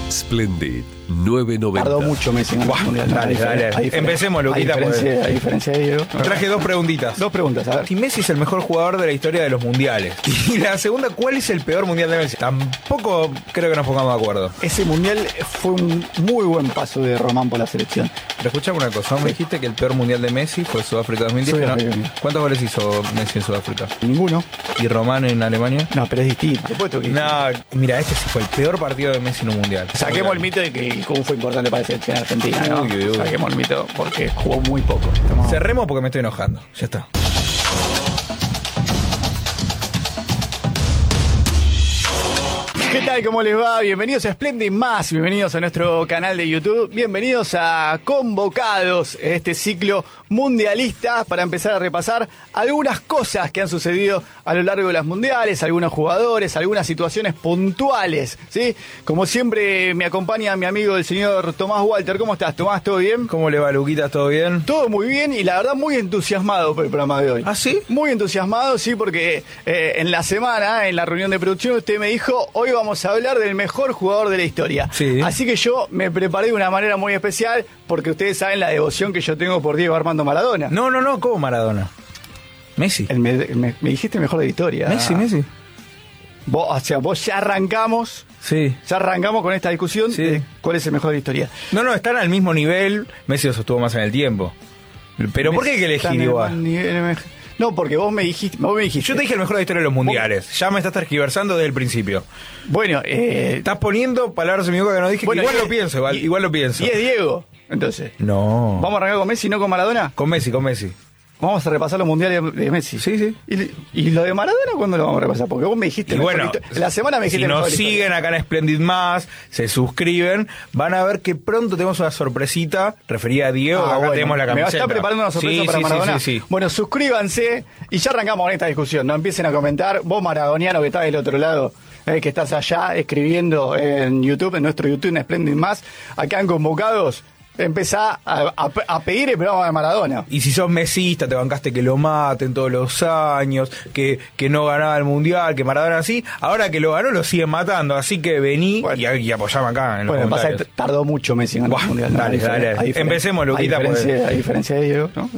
Splendid 990. Tardó mucho Messi en el Mundial. Dale. Empecemos, Luquita. A diferencia de Diego. Traje dos preguntitas. Dos preguntas, a ver. Si Messi es el mejor jugador de la historia de los mundiales. Y la segunda, ¿cuál es el peor mundial de Messi? Tampoco creo que nos pongamos de acuerdo. Ese Mundial fue un muy buen paso de Román por la selección. Pero escuchame una cosa, me dijiste que el peor mundial de Messi fue Sudáfrica 2010. Sudáfrica. ¿Cuántos goles hizo Messi en Sudáfrica? Ninguno. ¿Y Román en Alemania? No, pero es distinto. No, mira, este sí fue el peor partido de Messi en un mundial. Saquemos el mito de que el Kun fue importante para la selección argentina, ¿no? Uy. Saquemos el mito porque jugó muy poco. Cerremos porque me estoy enojando. Ya está. ¿Qué tal? ¿Cómo les va? Bienvenidos a Splendid Más, bienvenidos a nuestro canal de YouTube, bienvenidos a Convocados, este ciclo mundialista para empezar a repasar algunas cosas que han sucedido a lo largo de las mundiales, algunos jugadores, algunas situaciones puntuales, ¿sí? Como siempre me acompaña mi amigo el señor Tomás Walter. ¿Cómo estás, Tomás? ¿Todo bien? ¿Cómo le va, Luquita? ¿Todo bien? Todo muy bien y la verdad muy entusiasmado por el programa de hoy. ¿Ah, sí? Muy entusiasmado, sí, porque en la semana, en la reunión de producción, usted me dijo, hoy vamos a hablar del mejor jugador de la historia. Sí. Así que yo me preparé de una manera muy especial, porque ustedes saben la devoción que yo tengo por Diego Armando Maradona. No, ¿cómo Maradona? Messi. Me dijiste mejor de la historia. Messi. Vos ya arrancamos. Sí. Ya arrancamos con esta discusión de cuál es el mejor de la historia. No, están al mismo nivel. Messi lo sostuvo más en el tiempo. Pero ¿por qué hay que elegir igual? No, porque vos me dijiste. Yo te dije el mejor de la historia de los mundiales. Ya me estás tergiversando desde el principio. Bueno, estás poniendo palabras en mi boca que no dije. Bueno, igual lo pienso, igual lo pienso. Y es Diego, entonces. No. ¿Vamos a arrancar con Messi, no con Maradona? Con Messi. Vamos a repasar los mundiales de Messi. Sí. ¿Y lo de Maradona cuándo lo vamos a repasar? Porque vos me dijiste... Y bueno, la semana me dijiste... Si nos siguen acá en Splendid Más, se suscriben, van a ver que pronto tenemos una sorpresita referida a Diego, acá tenemos la camiseta. ¿Me está preparando una sorpresa para Maradona? Sí. Bueno, suscríbanse y ya arrancamos con esta discusión. No empiecen a comentar. Vos, maradoniano, que estás del otro lado, que estás allá escribiendo en YouTube, en nuestro YouTube, en Splendid Más, acá en Convocados... Empezá a pedir el programa de Maradona. Y si sos mesista, te bancaste que lo maten todos los años, que no ganaba el mundial, que Maradona así. Ahora que lo ganó, lo siguen matando. Así que vení y apoyame acá en los comentarios. Pasa que tardó mucho Messi en el mundial. Dale. Empecemos, Luquita. A diferencia de Diego, ¿no?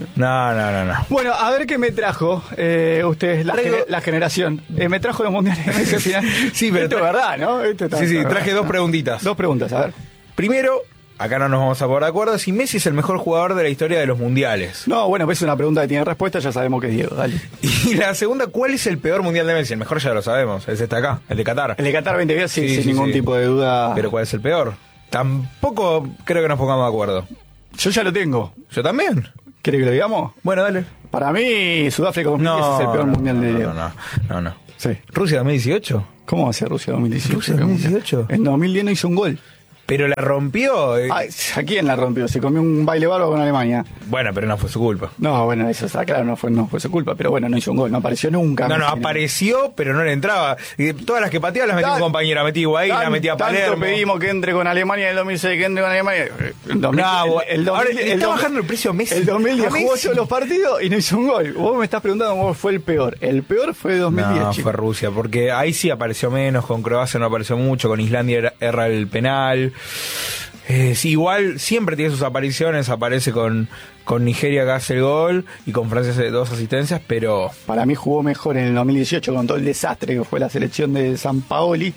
No. Bueno, a ver qué me trajo ustedes, la generación. Me trajo los mundiales de Messi al final. Sí, pero esto es verdad, ¿no? Sí, traje dos preguntitas. Dos preguntas, a ver. Primero, acá no nos vamos a poner de acuerdo si Messi es el mejor jugador de la historia de los mundiales. No, bueno, es una pregunta que tiene respuesta, ya sabemos que es Diego, dale. Y la segunda, ¿cuál es el peor mundial de Messi? El mejor ya lo sabemos, es este acá, el de Qatar. El de Qatar 2010, sin ningún tipo de duda. Pero ¿cuál es el peor? Tampoco creo que nos pongamos de acuerdo. Yo ya lo tengo. ¿Yo también? ¿Querés que lo digamos? Bueno, dale. Para mí, Sudáfrica 2010 es el peor mundial de Diego. No. Sí. ¿Rusia 2018? ¿Cómo va a ser Rusia 2018? ¿Rusia 2018? En 2010 no hizo un gol. Pero la rompió. ¿A quién la rompió? Se comió un baile bárbaro con Alemania. Bueno, pero no fue su culpa. No, bueno, eso está claro, no fue su culpa. Pero bueno, no hizo un gol, no apareció nunca. No, apareció, pero no le entraba. Y todas las que pateaba las metía un compañero. Metí Higuaín, la metía Palermo. Tanto pedimos que entre con Alemania en el 2006, que entre con Alemania. Ahora está bajando el precio Messi. El 2010 jugó todos los partidos y no hizo un gol. Vos me estás preguntando cómo fue el peor. El peor fue 2010, No, fue Rusia, porque ahí sí apareció menos. Con Croacia no apareció mucho. Con Islandia erra el penal. Sí, igual siempre tiene sus apariciones, aparece con Nigeria que hace el gol y con Francia hace 2 asistencias, pero... Para mí jugó mejor en el 2018 con todo el desastre que fue la selección de Sampaoli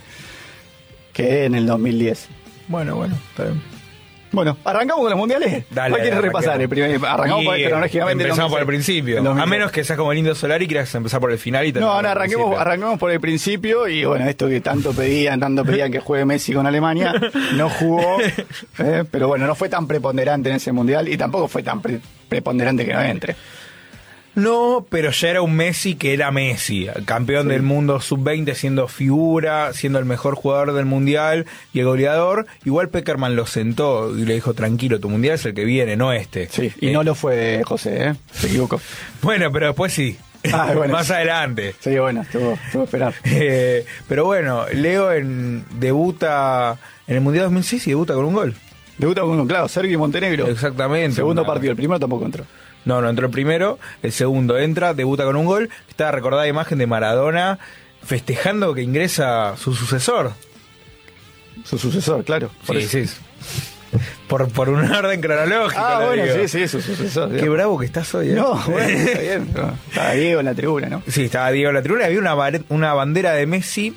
que en el 2010. Bueno, está bien. Bueno, ¿arrancamos con los mundiales? Dale. ¿Cuál quieres repasar? Arrancamos cronológicamente. Empezamos por el principio. A menos que seas como el Indio Solari y quieras empezar por el final y arranquemos por el principio. Y bueno, esto que tanto pedían que juegue Messi con Alemania, no jugó. Pero bueno, no fue tan preponderante en ese mundial y tampoco fue tan preponderante que no entre. No, pero ya era un Messi que era Messi, campeón del mundo sub-20, siendo figura, siendo el mejor jugador del mundial y el goleador. Igual Peckerman lo sentó y le dijo, tranquilo, tu mundial es el que viene, no este. Sí, y no lo fue José, se equivocó. Bueno, pero después sí. Bueno, más adelante. Sí, bueno, estuvo a esperar. Pero bueno, Leo debuta en el Mundial 2006 y debuta con un gol. Debuta con un, claro, Serbia y Montenegro. Exactamente. Segundo partido, el primero tampoco entró. No entró el primero, el segundo entra, debuta con un gol. Está recordada la imagen de Maradona festejando que ingresa su sucesor. Su sucesor, claro. Sí. Por un orden cronológico. Bueno, digo. sí, su sucesor. Qué bravo que estás hoy. No, bueno, está bien. No. Estaba Diego en la tribuna, ¿no? Sí, estaba Diego en la tribuna. Había una bandera de Messi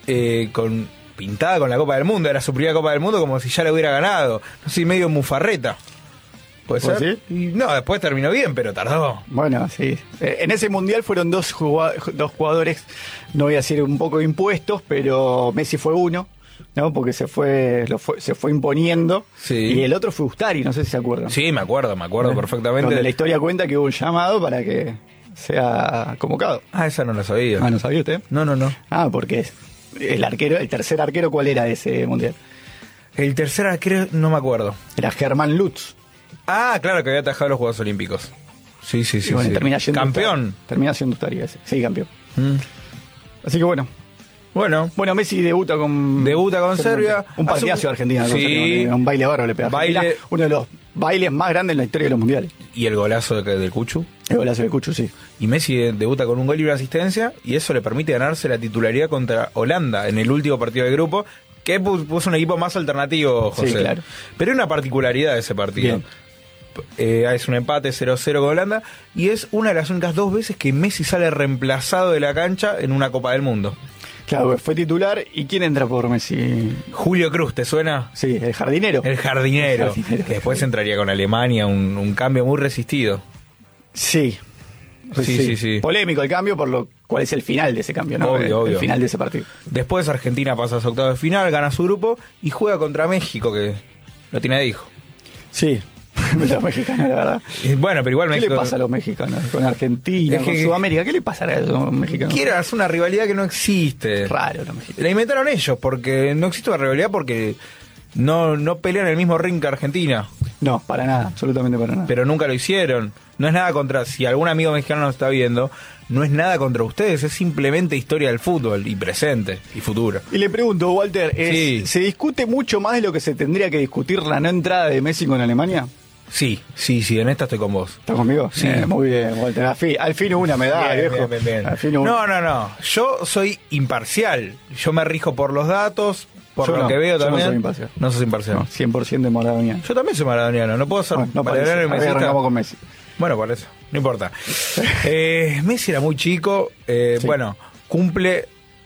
pintada con la Copa del Mundo. Era su primera Copa del Mundo, como si ya la hubiera ganado. No sé, medio mufarreta. ¿Puede ser? ¿Sí? Y no, después terminó bien, pero tardó. Bueno, sí. En ese mundial fueron dos jugadores, no voy a decir un poco impuestos, pero Messi fue uno, ¿no? Porque se fue imponiendo. Sí. Y el otro fue Ustari, no sé si se acuerdan. Sí, me acuerdo perfectamente. Donde la historia cuenta que hubo un llamado para que sea convocado. Esa no la sabía. ¿No sabía usted? No. Porque el tercer arquero, ¿cuál era de ese mundial? El tercer arquero no me acuerdo. Era Germán Lutz. Ah, claro, que había atajado los Juegos Olímpicos. Sí. Y bueno, sí. termina siendo Campeón. Termina siendo Ustari ese. Sí, campeón. Así que bueno, Messi debuta con Serbia. Un partidazo de Argentina. Sí. Un baile bárbaro le pega. Baile. Uno de los bailes más grandes en la historia de los mundiales. Y el golazo del Cuchu. El golazo de Cuchu, sí. Y Messi debuta con un gol y una asistencia. Y eso le permite ganarse la titularidad contra Holanda en el último partido de grupo. Que puso un equipo más alternativo, José. Sí, claro. Pero hay una particularidad de ese partido. Es un empate 0-0 con Holanda. Y es una de las únicas 2 veces que Messi sale reemplazado de la cancha en una Copa del Mundo. Claro, fue titular. ¿Y quién entra por Messi? Julio Cruz, ¿te suena? Sí, el jardinero. El jardinero. Que después entraría con Alemania, un cambio muy resistido. Sí. Sí. Polémico el cambio, por lo cual es el final de ese cambio, ¿no? Obvio. El final de ese partido. Después Argentina pasa a su octavo de final, gana su grupo y juega contra México, que lo tiene de hijo. Sí. Los mexicanos, la verdad. Bueno, pero igual ¿Qué México... le pasa a los mexicanos? Con Argentina, con Sudamérica, ¿qué le pasará a los mexicanos? Quieren hacer una rivalidad que no existe. Raro los mexicanos. La inventaron ellos, porque no existe una rivalidad porque no pelean en el mismo ring que Argentina. No, para nada, absolutamente para nada. Pero nunca lo hicieron. No es nada contra... Si algún amigo mexicano nos está viendo, no es nada contra ustedes, es simplemente historia del fútbol, y presente, y futuro. Y le pregunto, Walter, Sí. ¿se discute mucho más de lo que se tendría que discutir la no entrada de Messi con Alemania? Sí, en esta estoy con vos. ¿Estás conmigo? Sí. Muy bien, Walter. Al fin una medalla, viejo. Bien. Al fin una. No. Yo soy imparcial. Yo me rijo por los datos, por Yo lo no, que veo yo también. no soy imparcial. No sos imparcial. No, 100% de maradoniano. Yo también soy maradoniano. No puedo ser No parece. maradoniano y A ver, mesista. arrancamos con Messi. Bueno, por eso. No importa. Messi era muy chico. Sí. Bueno, cumple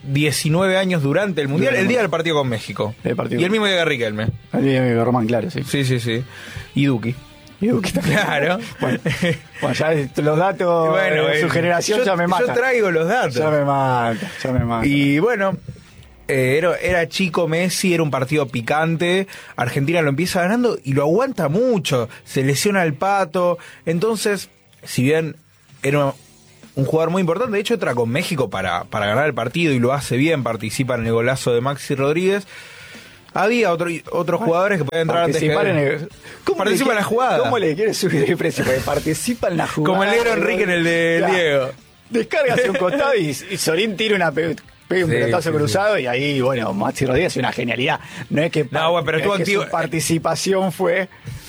19 años durante el Mundial, el día del partido con México. El partido. Y el mismo día que Riquelme. El día de Román, claro, sí. Sí. Y Duki. Y Duque también. Claro. Bueno, ya los datos de su generación ya me matan. Yo traigo los datos. Ya me mata. Y bueno, era chico Messi, era un partido picante. Argentina lo empieza ganando y lo aguanta mucho. Se lesiona el Pato. Entonces, si bien era un jugador muy importante, de hecho entra con México para ganar el partido y lo hace bien, participa en el golazo de Maxi Rodríguez. Había otros jugadores que pueden entrar antes que participa en la jugada. ¿Cómo le quieres subir el precio? Porque participa en la jugada. Como el negro Enrique en el de Claro. Diego. Descarga hacia un costado y Sorín tira pega un pelotazo cruzado y ahí, bueno, Maxi Rodríguez hace una genialidad. No es que, bueno, pero estuvo activo. Su participación fue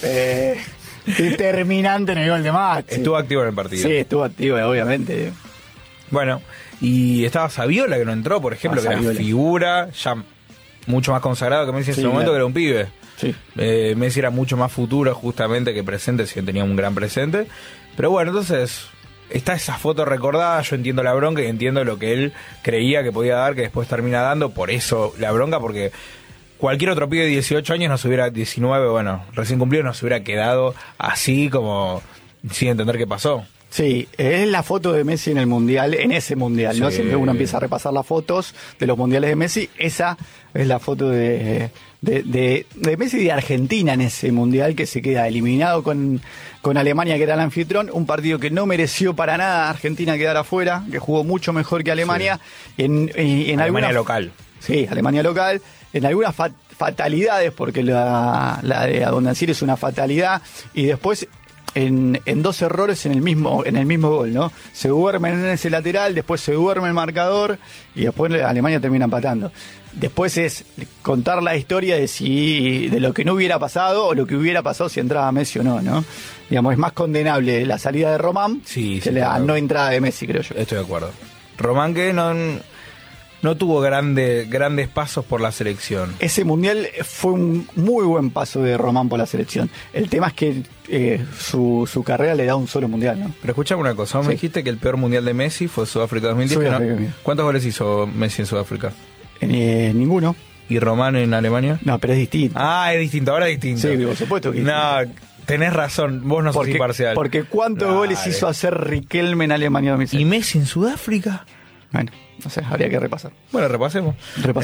determinante en el gol de Maxi. Estuvo activo en el partido. Sí, estuvo activo, obviamente. Bueno, y estaba Saviola que no entró, por ejemplo, que era Saviola. figura, ya mucho más consagrado que Messi en ese momento, que era un pibe. Sí. Messi era mucho más futuro justamente que presente, si bien tenía un gran presente. Pero bueno, entonces está esa foto recordada, yo entiendo la bronca y entiendo lo que él creía que podía dar, que después termina dando, por eso la bronca, porque cualquier otro pibe de 18 años nos hubiera, 19, bueno, recién cumplido, nos hubiera quedado así como sin entender qué pasó. Sí, es la foto de Messi en el Mundial, en ese Mundial, ¿no? Sí. Siempre uno empieza a repasar las fotos de los Mundiales de Messi, esa es la foto de Messi y de Argentina en ese Mundial, que se queda eliminado con Alemania, que era el anfitrión, un partido que no mereció para nada a Argentina quedar afuera, que jugó mucho mejor que Alemania. Sí. En Alemania local. Sí, Alemania local, en algunas fatalidades, porque la de Abondancieri es una fatalidad, y después en 2 errores en el mismo gol, ¿no? Se duermen en ese lateral, después se duerme el marcador y después Alemania termina empatando. Después es contar la historia de lo que no hubiera pasado o lo que hubiera pasado si entraba Messi o no, ¿no? Digamos, es más condenable la salida de Román que la no entrada de Messi, creo yo. Estoy de acuerdo. Román que no tuvo grandes pasos por la selección. Ese mundial fue un muy buen paso de Román por la selección. El tema es que su carrera le da un solo mundial, ¿no? Pero escuchame una cosa, vos Sí. me dijiste que el peor mundial de Messi fue Sudáfrica 2010. Sudáfrica, ¿no? mira. ¿Cuántos goles hizo Messi en Sudáfrica? Ninguno. ¿Y Román en Alemania? No, pero es distinto. Ah, es distinto, ahora es distinto. Sí, por supuesto que es No, tenés razón, vos no sos imparcial. Porque ¿cuántos Dale. goles hizo hacer Riquelme en Alemania 2006? ¿Y Messi en Sudáfrica? Bueno, no sé, habría que repasar. Bueno, repasemos.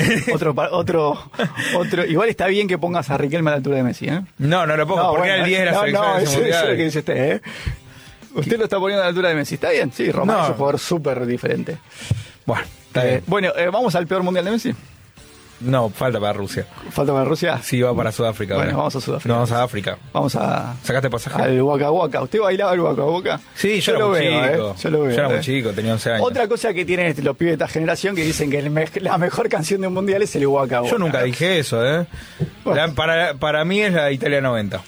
Otro. Igual está bien que pongas a Riquelme a la altura de Messi, ¿eh? No lo pongo, porque era el 10 de la selección de ese eso es mundial. lo que dice usted, ¿eh? Usted lo está poniendo a la altura de Messi. Está bien, sí, Román No. es un jugador súper diferente. Bueno, está bien. Bueno, vamos al peor mundial de Messi. No, falta para Rusia. ¿Falta para Rusia? Sí, va para Sudáfrica. Bueno, ahora. vamos a Sudáfrica. No, vamos a África. Vamos a... ¿Sacaste pasaje? al Waka Waka. ¿Usted bailaba el Waka Waka? Sí, yo era lo muy veo, chico. Yo lo veo. Yo era muy chico, tenía 11 años. Otra cosa que tienen los pibes de esta generación que dicen que la mejor canción de un mundial es el Waka Waka. Yo nunca dije eso, ¿eh? Bueno. Para mí es la Italia 90.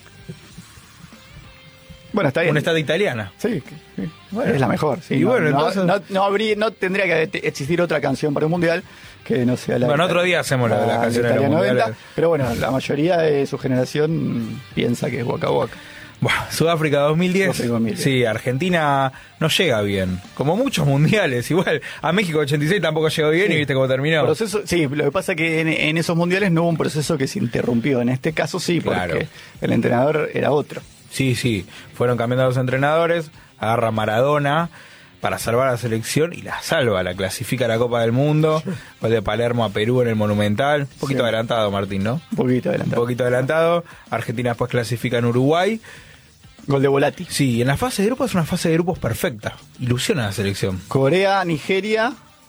Bueno, está bien. Una estatua italiana. Sí, sí. Bueno, es la mejor. Sí, Y no, bueno, no, entonces- no tendría que existir otra canción para un mundial que no sea la. Bueno, otro día hacemos la canción de los Italia 90, mundiales. pero bueno, la mayoría de su generación piensa que es Waka Waka. Bueno, Sudáfrica 2010. Sudáfrica 2010. Sí, Argentina no llega bien. Como muchos mundiales. Igual, a México 86 tampoco llegó bien y viste cómo terminó. Proceso, sí, lo que pasa es que en esos mundiales no hubo un proceso que se interrumpió. En este caso sí, porque Claro. el entrenador era otro. Sí. Fueron cambiando los entrenadores. Agarra Maradona para salvar a la selección y la salva. La clasifica a la Copa del Mundo. Gol de Palermo a Perú en el Monumental. Un poquito Sí. adelantado, Martín, ¿no? Un poquito Un adelantado. poquito adelantado. Argentina después clasifica en Uruguay. Gol de Volati. Sí, en la fase de grupos es una fase de grupos perfecta. Ilusiona a la selección. Corea, Nigeria.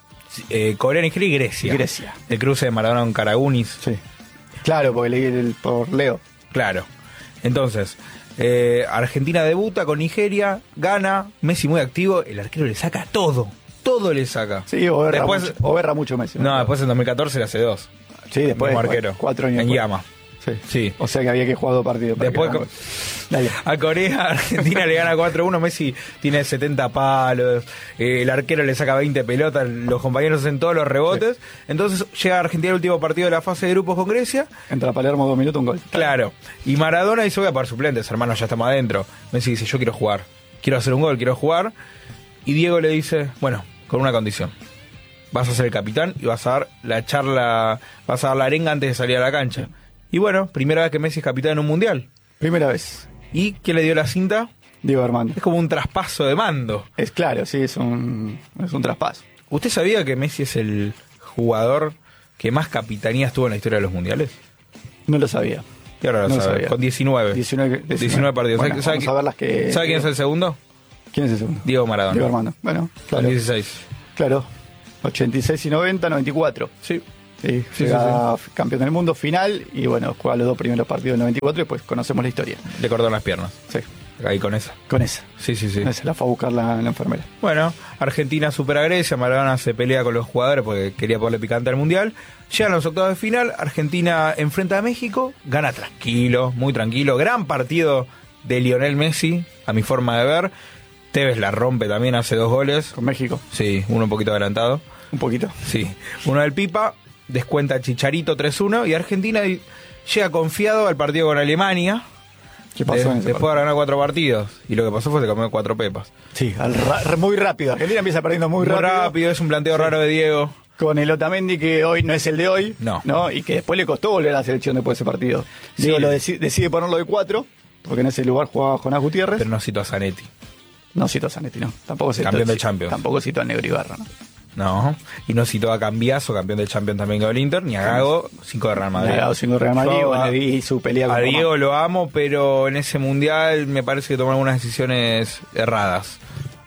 Corea, Nigeria y Grecia. Grecia. El cruce de Maradona con Karagunis. Sí. Claro, porque leí por Leo. Claro. Entonces, Argentina debuta con Nigeria, gana, Messi muy activo, el arquero le saca todo. Todo le saca. Sí, o berra, Después- mucho, o berra mucho Messi. No, después en 2014 le hace 2. Sí, después. Mismo arquero. 4 años En después. llama. Sí. Sí. O sea que había que jugar 2 partidos. para Después que con- Dale. A Corea, Argentina le gana 4-1, Messi tiene 70 palos, el arquero le saca 20 pelotas, los compañeros hacen todos los rebotes. Entonces llega Argentina el último partido de la fase de grupos con Grecia. Entra Palermo 2 minutos, un gol. Claro. Y Maradona dice, voy a pagar suplentes, hermanos, ya estamos adentro. Messi dice, yo quiero jugar, quiero hacer un gol, quiero jugar. Y Diego le dice, bueno, con una condición. Vas a ser el capitán y vas a dar la charla, vas a dar la arenga antes de salir a la cancha. Y bueno, primera vez que Messi es capitán en un mundial. Primera vez. ¿Y quién le dio la cinta? Diego Armando. Es como un traspaso de mando. Es claro, sí, es un traspaso. ¿Usted sabía que Messi es el jugador que más capitanías tuvo en la historia de los mundiales? No lo sabía. Y ahora lo No sabe, sabía. con 19. 19 partidos. Bueno, ¿Sabe vamos a ver las que... ¿Sabe quién es el segundo? ¿Quién es el segundo? Diego Maradona. Diego Armando. Bueno, Con claro. 16. Claro. 86 y 90, 94. Sí. Sí, Sí, llega campeón del mundo, final, y bueno, juega los 2 primeros partidos del 94 y pues conocemos la historia. Le cortó las piernas. Sí, Ahí con esa. con esa. Sí. Esa la fue a buscar la enfermera. Bueno, Argentina supera a Grecia, Maradona se pelea con los jugadores porque quería ponerle picante al Mundial. Llegan los octavos de final, Argentina enfrenta a México, gana tranquilo, muy tranquilo. Gran partido de Lionel Messi, a mi forma de ver. Tevez la rompe también, hace 2 goles. Con México, Sí, uno un poquito adelantado. un poquito. Sí, uno del Pipa, descuenta Chicharito 3-1 y Argentina llega confiado al partido con Alemania. ¿Qué pasó en ese Después de ganar 4 partidos. Y lo que pasó fue que se comió 4 pepas. Sí, muy rápido. Argentina empieza perdiendo muy rápido. Es un planteo raro de Diego. Con el Otamendi que hoy no es el de hoy. No. Y que después le costó volver a la selección después de ese partido. Sí. Diego decide ponerlo de 4, porque en ese lugar jugaba Jonás Gutiérrez. Pero no citó a Zanetti. No citó a Zanetti, no. Tampoco citó, Campeón del Champions. Tampoco citó a Negro Ibarra, ¿no? No. Y no citó a Cambiaso, campeón del Champions también con el Inter, ni a Gago, 5 de Real Madrid. Le ha dado 5 de Real Madrid, Yo bueno, y su pelea con a Román. Diego lo amo, pero en ese mundial me parece que tomó algunas decisiones erradas.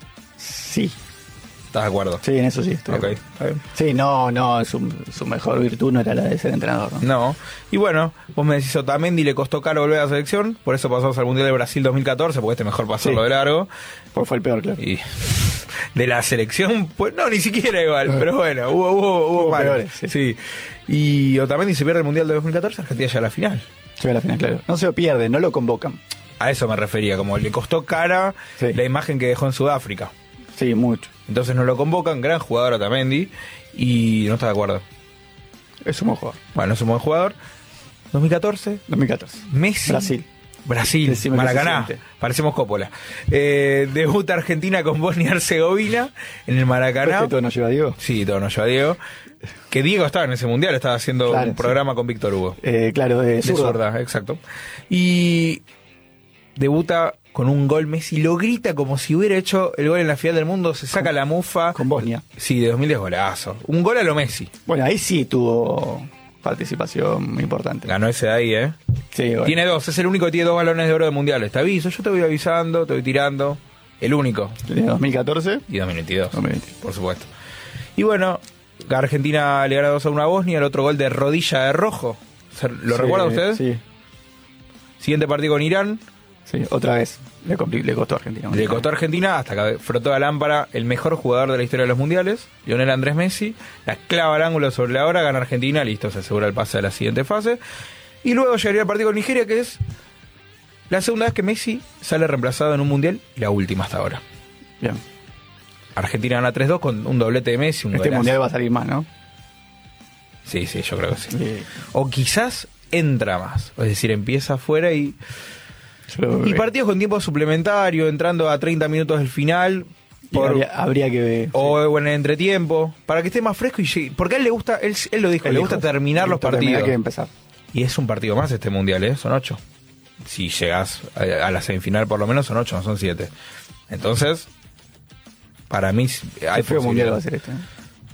Sí, ¿Estás de acuerdo? sí, en eso sí. Estoy de Ok, acuerdo. está bien. Sí, no, su mejor virtud no era la de ser entrenador, ¿no? No. Y bueno, vos me decís, Otamendi le costó caro volver a la selección, por eso pasamos al Mundial de Brasil 2014, porque este mejor pasarlo Sí. de largo. Porque fue el peor, claro. Y de la selección, pues no, ni siquiera igual, pero bueno, hubo malos. peores, sí. Sí. Y Otamendi se pierde el Mundial de 2014, Argentina llega a la final. Llega a la final, claro. No se lo pierde, no lo convocan. A eso me refería, como le costó cara Sí. la imagen que dejó en Sudáfrica. Sí, mucho. Entonces no lo convocan, gran jugador Otamendi, y no está de acuerdo. Es un buen jugador. Bueno, es un buen jugador. 2014, 2014. Messi. Brasil, Decime qué Maracaná, se siente. parecemos Coppola. Debuta Argentina con Bosnia y Herzegovina en el Maracaná. ¿Todo nos lleva a Diego? Sí, todo nos lleva a Diego. Que Diego estaba en ese mundial, estaba haciendo Claro, un programa con Víctor Hugo. Claro, de De zurda. zurda, exacto. Y debuta con un gol. Messi lo grita como si hubiera hecho el gol en la final del mundo, se saca la mufa. Con Bosnia. Sí, de 2010 golazo. Un gol a lo Messi. Bueno, ahí sí tuvo participación muy importante. Ganó ese de ahí, ¿eh? Sí, bueno. Tiene 2, es el único que tiene 2 balones de oro de mundiales. Te aviso, yo te voy avisando, te voy tirando. El único. De 2014. Y 2022, 2022. por supuesto. Y bueno, Argentina le gana 2-1 a Bosnia, el otro gol de rodilla de rojo. ¿Lo Sí, recuerda usted? Sí, Siguiente partido con Irán. sí, otra vez. Le costó a Argentina. Le costó a Argentina hasta que frotó la lámpara el mejor jugador de la historia de los mundiales, Lionel Andrés Messi. La clava al ángulo sobre la hora, gana Argentina, listo, se asegura el pase a la siguiente fase. Y luego llegaría el partido con Nigeria, que es la segunda vez que Messi sale reemplazado en un mundial y la última hasta ahora. Bien. Argentina gana 3-2 con un doblete de Messi, un Este golazo. mundial va a salir más, ¿no? Sí, yo creo que sí. Sí. O quizás entra más, es decir, empieza afuera y partidos con tiempo suplementario, entrando a 30 minutos del final. Habría que ver. O en el entretiempo, para que esté más fresco y llegue. Porque a él le gusta, él lo dijo, le gusta terminar los partidos. Que empezar. Y es un partido más este mundial, ¿eh? Son 8. Si llegas a la semifinal, por lo menos son 8, no son 7. Entonces, para mí hay Qué feo mundial va a posibilidad. ser este.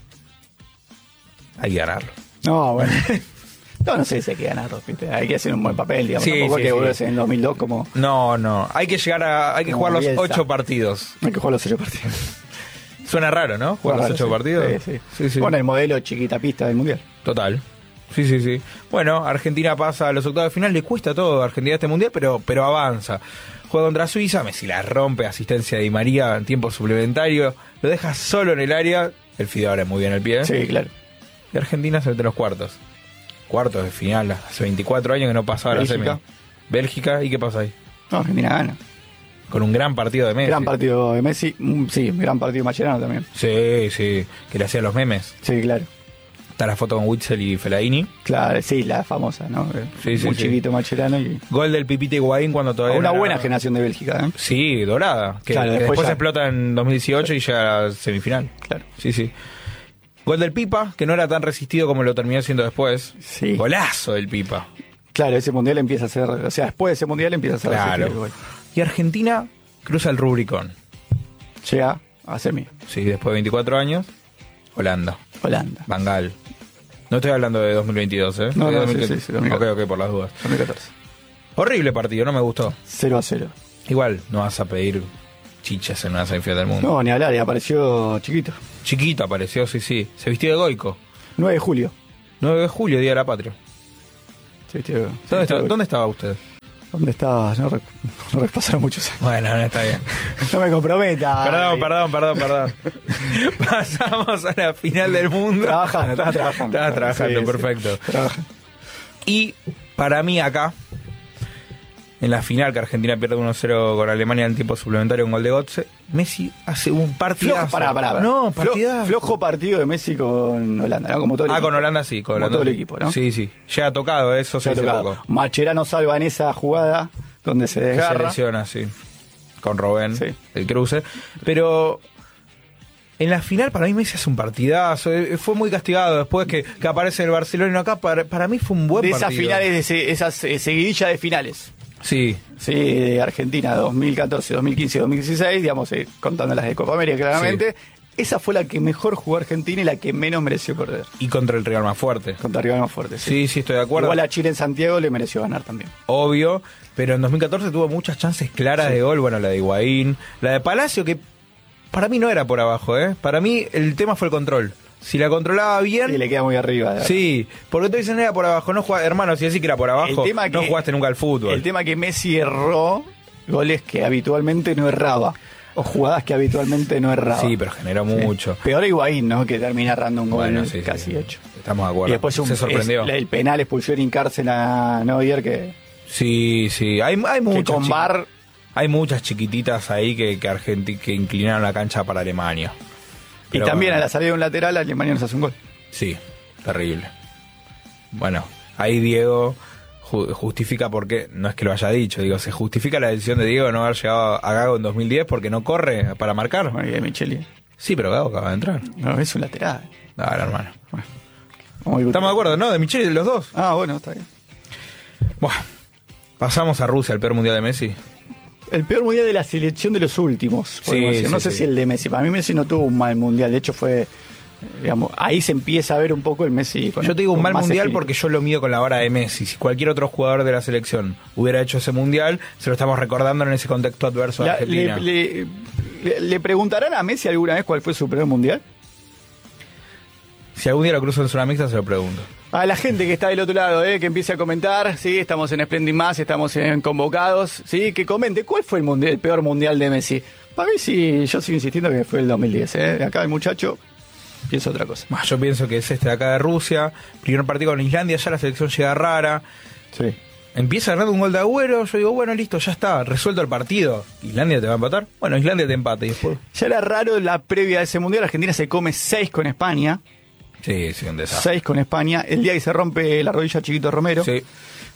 ¿Eh? Hay que ganarlo. No, bueno. No sé si hay que ganarlo, ¿viste? Hay que hacer un buen papel, digamos. Sí, Tampoco sí, hay que sí. volverse en el 2002 como... No. Hay que llegar hay que Como jugar los Bielsa. 8 partidos. Hay que jugar los 8 partidos. Suena raro, ¿no? Jugar los 8 Sí, partidos. Sí. Bueno, el modelo chiquita pista del mundial. Total. Sí. Bueno, Argentina pasa a los octavos de final, le cuesta todo a Argentina este mundial, pero avanza. Juega contra Suiza, Messi la rompe, asistencia de Di María en tiempo suplementario, lo deja solo en el área, el Fideo abre muy bien el pie. Sí, claro. Y Argentina se mete en los cuartos. Cuartos de final, hace 24 años que no pasaba la semi. Bélgica, ¿y qué pasa ahí? No, Argentina gana. Con un gran partido de Messi. Gran partido de Messi. Sí, gran partido de Mascherano también. Sí, que le hacían los memes. Sí, claro. Está la foto con Witzel y Fellaini. Claro, sí, la famosa, ¿no? Sí, Muy sí. chiquito Mascherano y... Gol del Pipita Higuaín cuando todavía Una no era- buena generación de Bélgica, ¿eh? Sí, dorada. Que Claro, después después ya- explota en 2018 y llega a la semifinal. Claro. Sí. Gol del Pipa, que no era tan resistido como lo terminó siendo después. Sí. Golazo del Pipa. Claro, ese mundial empieza a ser... O sea, después de ese mundial empieza a ser... Claro. así que, bueno, Y Argentina cruza el Rubicón. llega a semi. Sí, después de 24 años, Holanda. Bangal. No estoy hablando de 2022, ¿eh? No, De no, 2014. sí, 2014. Ok, por las dudas. 2014. Horrible partido, no me gustó. 0-0. Igual, no vas a pedir chichas en una semifinal del mundo. No, ni hablar, y apareció chiquito. Chiquito apareció, sí. Se vistió de Goico. 9 de julio. 9 de julio, Día de la Patria. Se vistió- ¿Dónde estaba usted? ¿Dónde estabas? No pasaron muchos años. Bueno, no está bien. No me comprometa. Perdón. Pasamos a la final del mundo. Estaba trabajando. Estabas trabajando, Sí, perfecto. Trabajando. Y para mí acá, en la final que Argentina pierde 1-0 con Alemania en tiempo suplementario con gol de Götze, Messi hace un partidazo. Pará. No, partidazo. Flojo partido de Messi con Holanda, ¿no? Como todo el equipo. Con Holanda sí. Con Como Holanda todo el sí. equipo, ¿no? Sí. Ya ha tocado eso, Se se ha hace tocado. poco. Mascherano salva en esa jugada donde se Se desgarra. lesiona, sí. Con Robben, Sí. el cruce. Pero en la final para mí Messi hace un partidazo. Fue muy castigado después que aparece el Barcelona. Y no acá para mí fue un buen De partido. esas finales, esas seguidillas de finales. Sí. Sí, de Argentina 2014, 2015, 2016, digamos, contando las de Copa América claramente. Esa fue la que mejor jugó Argentina y la que menos mereció perder. Y contra el rival más fuerte. Contra rival más fuerte, sí. Sí, estoy de acuerdo. Igual a Chile en Santiago le mereció ganar también. Obvio, pero en 2014 tuvo muchas chances claras de gol. Bueno, la de Higuaín, la de Palacio, que para mí no era por abajo, ¿eh? Para mí el tema fue el control. Si la controlaba bien... Y le queda muy arriba. de verdad. Sí, porque tú dices no era por abajo, no jugaba, hermano, si decís que era por abajo, no jugaste nunca al fútbol. El tema que Messi erró goles que habitualmente no erraba. O jugadas que habitualmente no erraba. Sí, pero generó mucho. Peor Higuaín, ¿no? Que termina errando un gol Bueno, sí, casi sí. hecho. Estamos de acuerdo. Y después se sorprendió. el penal expulsión y cárcel a Neuer que Sí, hay muchos. con VAR Hay muchas chiquititas ahí que inclinaron la cancha para Alemania. Y Pero también bueno, a la salida de un lateral, Alemania nos hace un gol. sí, terrible. Bueno, ahí Diego justifica porque, no es que lo haya dicho, digo, se justifica la decisión de Diego de no haber llegado a Gago en 2010 porque no corre para marcar. Bueno, y de Micheli. Sí, pero Gago acaba de entrar. No, es un lateral. Dale, hermano. Bueno, vamos a discutir. Estamos de acuerdo, ¿no? De Micheli, los dos. Ah, bueno, está bien. Bueno, pasamos a Rusia, el peor mundial de Messi. El peor mundial de la selección de los últimos. podemos decir. No sé si el de Messi. Para mí Messi no tuvo un mal mundial. De hecho fue, digamos, ahí se empieza a ver un poco el Messi. Yo te digo un mal más mundial espíritu. porque yo lo mido con la vara de Messi. Si cualquier otro jugador de la selección hubiera hecho ese mundial, se lo estamos recordando en ese contexto adverso de Argentina. ¿Le preguntarán a Messi alguna vez cuál fue su primer mundial? Si algún día lo cruzo en zona mixta, se lo pregunto. A la gente que está del otro lado, que empiece a comentar, sí, estamos en Splendid Más, estamos en Convocados, sí, que comente cuál fue el peor mundial de Messi. Para mí sí, yo sigo insistiendo que fue el 2010, Acá el muchacho piensa otra cosa. Yo pienso que es este de acá de Rusia. Primer partido con Islandia, ya la selección llega rara. Sí. Empieza ganando un gol de Agüero. Yo digo, bueno, listo, ya está, resuelto el partido. ¿Islandia te va a empatar? Bueno, Islandia te empata y después. Ya era raro la previa de ese mundial. Argentina se come 6 con España. Sí, un desastre. 6 con España. El día que se rompe la rodilla Chiquito Romero. Sí.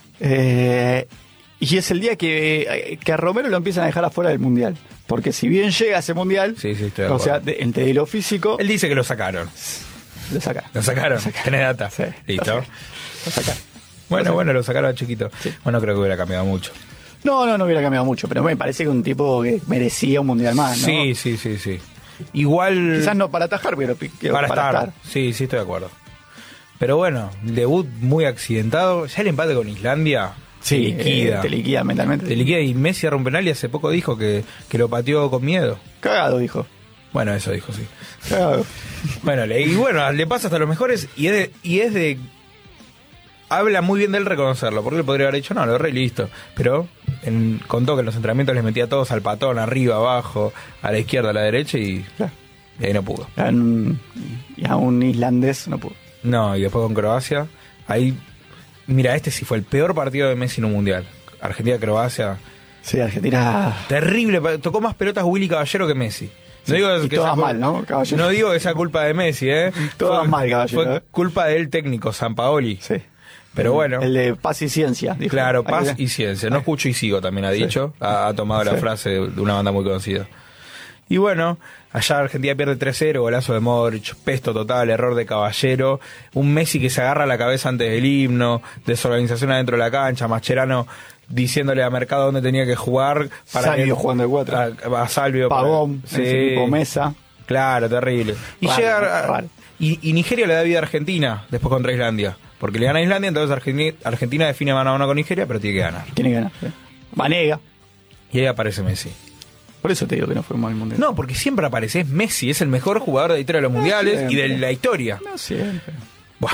Y es el día que a Romero lo empiezan a dejar afuera del mundial. Porque si bien llega a ese mundial, Sí, estoy de o acuerdo. sea, entre lo físico, Él dice que lo sacaron. lo saca. Lo sacaron. ¿Tenés data? Sí, Listo. Lo saca. Bueno, lo sacaron a Chiquito. Sí. Bueno, creo que hubiera cambiado mucho. No hubiera cambiado mucho, pero me parece que un tipo que merecía un mundial más, ¿no? Sí. Igual. Quizás no para atajar, pero para estar. Sí, estoy de acuerdo. Pero bueno, debut muy accidentado. Ya el empate con Islandia te liquida. Te liquida mentalmente. Te liquida y Messi agarra un penal y hace poco dijo que lo pateó con miedo. Cagado, dijo. Bueno, eso dijo, sí. Cagado. Bueno, le pasa hasta los mejores y es de habla muy bien de él reconocerlo, porque él podría haber dicho, no, lo erré y listo. Pero contó que en los entrenamientos les metía a todos al patón, arriba, abajo, a la izquierda, a la derecha y ahí no pudo. Y a un islandés no pudo. No, y después con Croacia, ahí, mira, este sí fue el peor partido de Messi en un mundial. Argentina-Croacia. Sí, Argentina. Terrible, tocó más pelotas Willy Caballero que Messi. No digo y que todas sea mal, ¿no, Caballero? No digo que sea culpa de Messi, Todas mal, Caballero, Fue culpa del técnico, Sampaoli. Sí. Pero bueno. El de paz y ciencia, dijo. Claro, Ahí paz ve. y ciencia. No escucho y sigo, también ha dicho. Ha tomado la Sí. frase de una banda muy conocida. Y bueno, allá Argentina pierde 3-0, golazo de Modric, pesto total, error de Caballero, un Messi que se agarra la cabeza antes del himno, desorganización adentro de la cancha, Mascherano diciéndole a Mercado dónde tenía que jugar. Salvio jugando de 4. A Salvio. Pavón, Sí. en ese equipo Mesa. Claro, terrible. Y Raro, llega raro. y Nigeria le da vida a Argentina después contra Islandia. Porque le gana a Islandia, entonces Argentina define mano a mano con Nigeria, pero tiene que ganar. Tiene que ganar. Sí. Vanega. Y ahí aparece Messi. Por eso te digo que no fue un mal mundial. No, porque siempre aparece, es Messi, es el mejor jugador de la historia de los mundiales y de la historia. No siempre. Buah.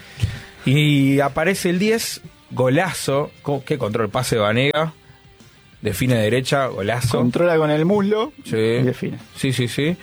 Y aparece el 10, golazo, ¿qué control? Pase de Vanega, define derecha, golazo. Controla con el muslo Sí. y define. Sí.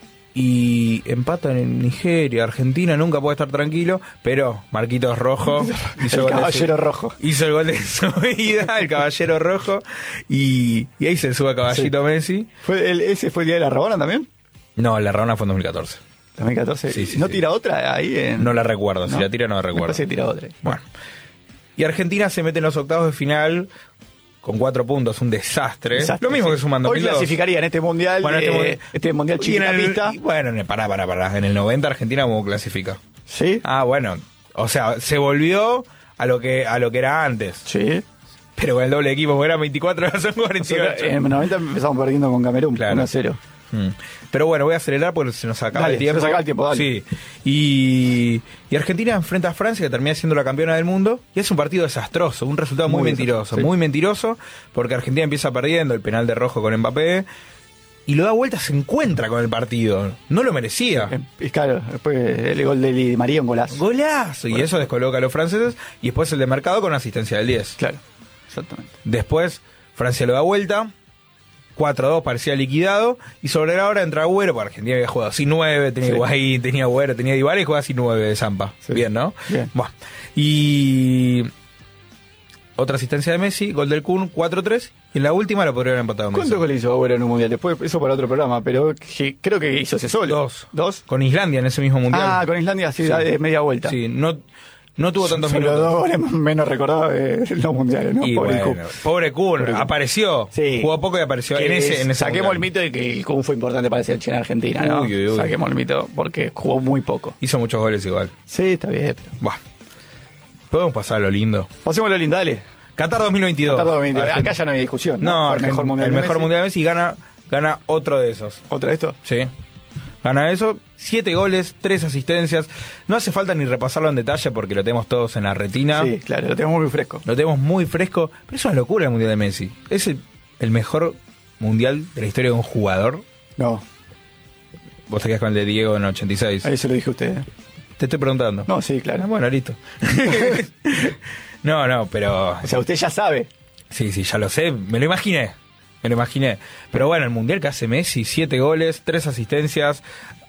Y empatan en Nigeria, Argentina nunca puede estar tranquilo, pero Marquitos Rojo hizo El gol de caballero rojo. hizo el gol de su vida, el caballero rojo, y ahí se sube a caballito Messi. ¿Ese fue el día de la Rabona también? No, la Rabona fue en 2014. 2014. Sí, ¿No sí. tira otra ahí? No la recuerdo, si ¿No? la tira no la Me recuerdo. parece que tira otra. Bueno. Y Argentina se mete en los octavos de final con 4 puntos, un desastre. Desastre, Lo mismo sí. que sumando Hoy clasificaría en este mundial, Bueno, este mundial y en chiquita pista. bueno, pará. En el 90 Argentina cómo clasifica. ¿Sí? Ah, bueno. O sea, se volvió a lo que era antes. Sí. Pero con el doble equipo, porque eran 24, ahora son 48. Nosotros en el 90 empezamos perdiendo con Camerún, Claro. 1-0. Pero bueno, voy a acelerar porque se nos acaba Dale, el tiempo. se nos acaba el tiempo, dale. Sí. Y Argentina enfrenta a Francia, que termina siendo la campeona del mundo, y es un partido desastroso, un resultado muy mentiroso. sí. Muy mentiroso, porque Argentina empieza perdiendo el penal de Rojo con Mbappé, y lo da vuelta, se encuentra con el partido. No lo merecía. Y claro, después el gol de Di María, un golazo. Golazo. Y eso descoloca a los franceses, y después el de Mercado con asistencia del 10. Claro, exactamente. Después Francia lo da vuelta, 4-2 parecía liquidado, y sobre la hora entra Agüero, porque Argentina había jugado así 9, tenía Sí. Higuaín, tenía Agüero, tenía Dybala y jugaba así 9 de Zampa. Sí. Bien, ¿no? Bien. Bueno, y otra asistencia de Messi, gol del Kun, 4-3, y en la última lo podrían haber empatado Messi. ¿Cuántos goles hizo Agüero en un mundial? Después, eso para otro programa, pero creo que hizo ese solo. Dos. Con Islandia en ese mismo mundial. Ah, con Islandia sí. De media vuelta. Sí, no tuvo tantos Son minutos. los 2 goles menos recordados de los mundiales, ¿no? Y Pobre bueno, Kun. pobre Kun, apareció. Sí. Jugó poco y apareció en ese saquemos el mundial. mito de que el Kun fue importante para el selección argentina, ¿no? Uy. Saquemos el mito porque jugó muy poco. Hizo muchos goles igual. Sí, está bien. Pero... Buah. Podemos pasar a lo lindo. Pasémoslo lindo, dale. Qatar 2022. Qatar 2022. Acá ya no hay discusión. No, el mejor mundial el de mejor Messi. mundial de Messi gana otro de esos. ¿Otra de esto? Sí. Gana eso, 7 goles, 3 asistencias. No hace falta ni repasarlo en detalle porque lo tenemos todos en la retina. Sí, claro, lo tenemos muy fresco. Lo tenemos muy fresco. Pero es una locura el mundial de Messi. ¿Es el mejor mundial de la historia de un jugador? No, Vos te quedás con el de Diego en el 86. ahí se lo dije a usted. Te estoy preguntando. No, sí, claro. Bueno, listo. No, pero... O sea, usted ya sabe. Sí, ya lo sé. Me lo imaginé. Pero bueno, el mundial que hace Messi, 7 goles, 3 asistencias,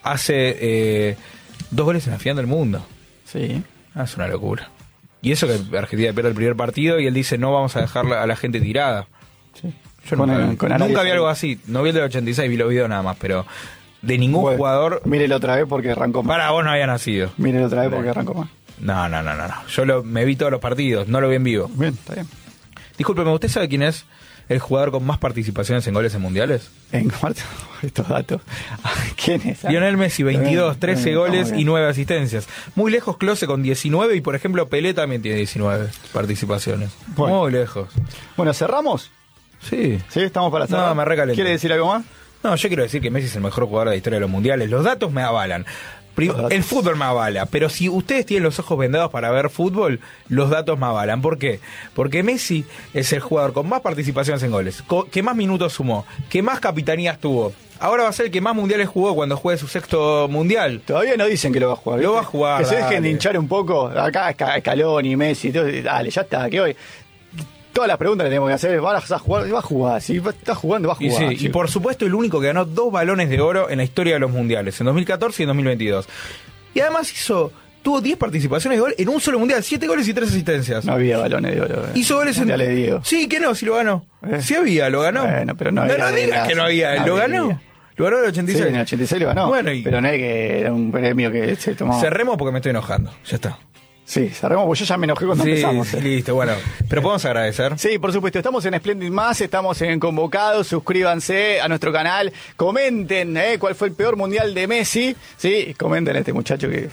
hace 2 goles en la final del mundo. Sí. Es una locura. Y eso que Argentina pierde el primer partido y él dice no vamos a dejar a la gente tirada. Sí. Yo nunca vi algo así. No vi el del 86, vi los videos nada más, pero de ningún jugador... Mírelo otra vez porque arrancó más. Para vos no había nacido. Mírelo otra vez porque arrancó más. No. Yo me vi todos los partidos, no lo vi en vivo. Bien, está bien. Discúlpeme, ¿usted sabe quién es el jugador con más participaciones en goles en mundiales? En cuarto, estos datos. ¿Quién es? Lionel Messi, 22, 13 bien, goles bien. y 9 asistencias. Muy lejos Klose con 19 y, por ejemplo, Pelé también tiene 19 participaciones. Bueno. Muy lejos. Bueno, ¿cerramos? Sí. ¿Sí? ¿Estamos para cerrar? No, me recalenté. ¿Quiere decir algo más? No, yo quiero decir que Messi es el mejor jugador de la historia de los mundiales. Los datos me avalan. El fútbol me avala, pero si ustedes tienen los ojos vendados para ver fútbol, los datos me avalan. ¿Por qué? Porque Messi es el jugador con más participaciones en goles, que más minutos sumó, que más capitanías tuvo. Ahora va a ser el que más mundiales jugó cuando juegue su 6º mundial. Todavía no dicen que lo va a jugar. ¿viste? Lo va a jugar, Que se dejen de dale. hinchar un poco. Acá Scaloni, Messi, todo, dale, ya está, que hoy... Todas las preguntas que tenemos que hacer, ¿vas a jugar? Va a jugar, si está jugando, va a Y, jugar. sí, y por supuesto el único que ganó 2 balones de oro en la historia de los mundiales, en 2014 y en 2022. Y además tuvo 10 participaciones de gol en un solo mundial, 7 goles y 3 asistencias. No había balones de oro. Hizo goles en... Ya le digo. Sí, que no, si lo ganó. Sí había, lo ganó. Bueno, pero no había. No digas que no había, lo ganó. Lo ganó en el 86. Sí, en el 86 lo ganó. Bueno, pero no es que era un premio que se tomaba. Cerremos porque me estoy enojando. Ya está. Sí, cerremos porque yo ya me enojé cuando empezamos. Sí, listo, bueno. Pero podemos agradecer. Sí, por supuesto, estamos en Splendid Más, estamos en Convocados, suscríbanse a nuestro canal, comenten cuál fue el peor mundial de Messi, sí, comenten a este muchacho que,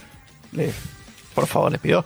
por favor, les pido,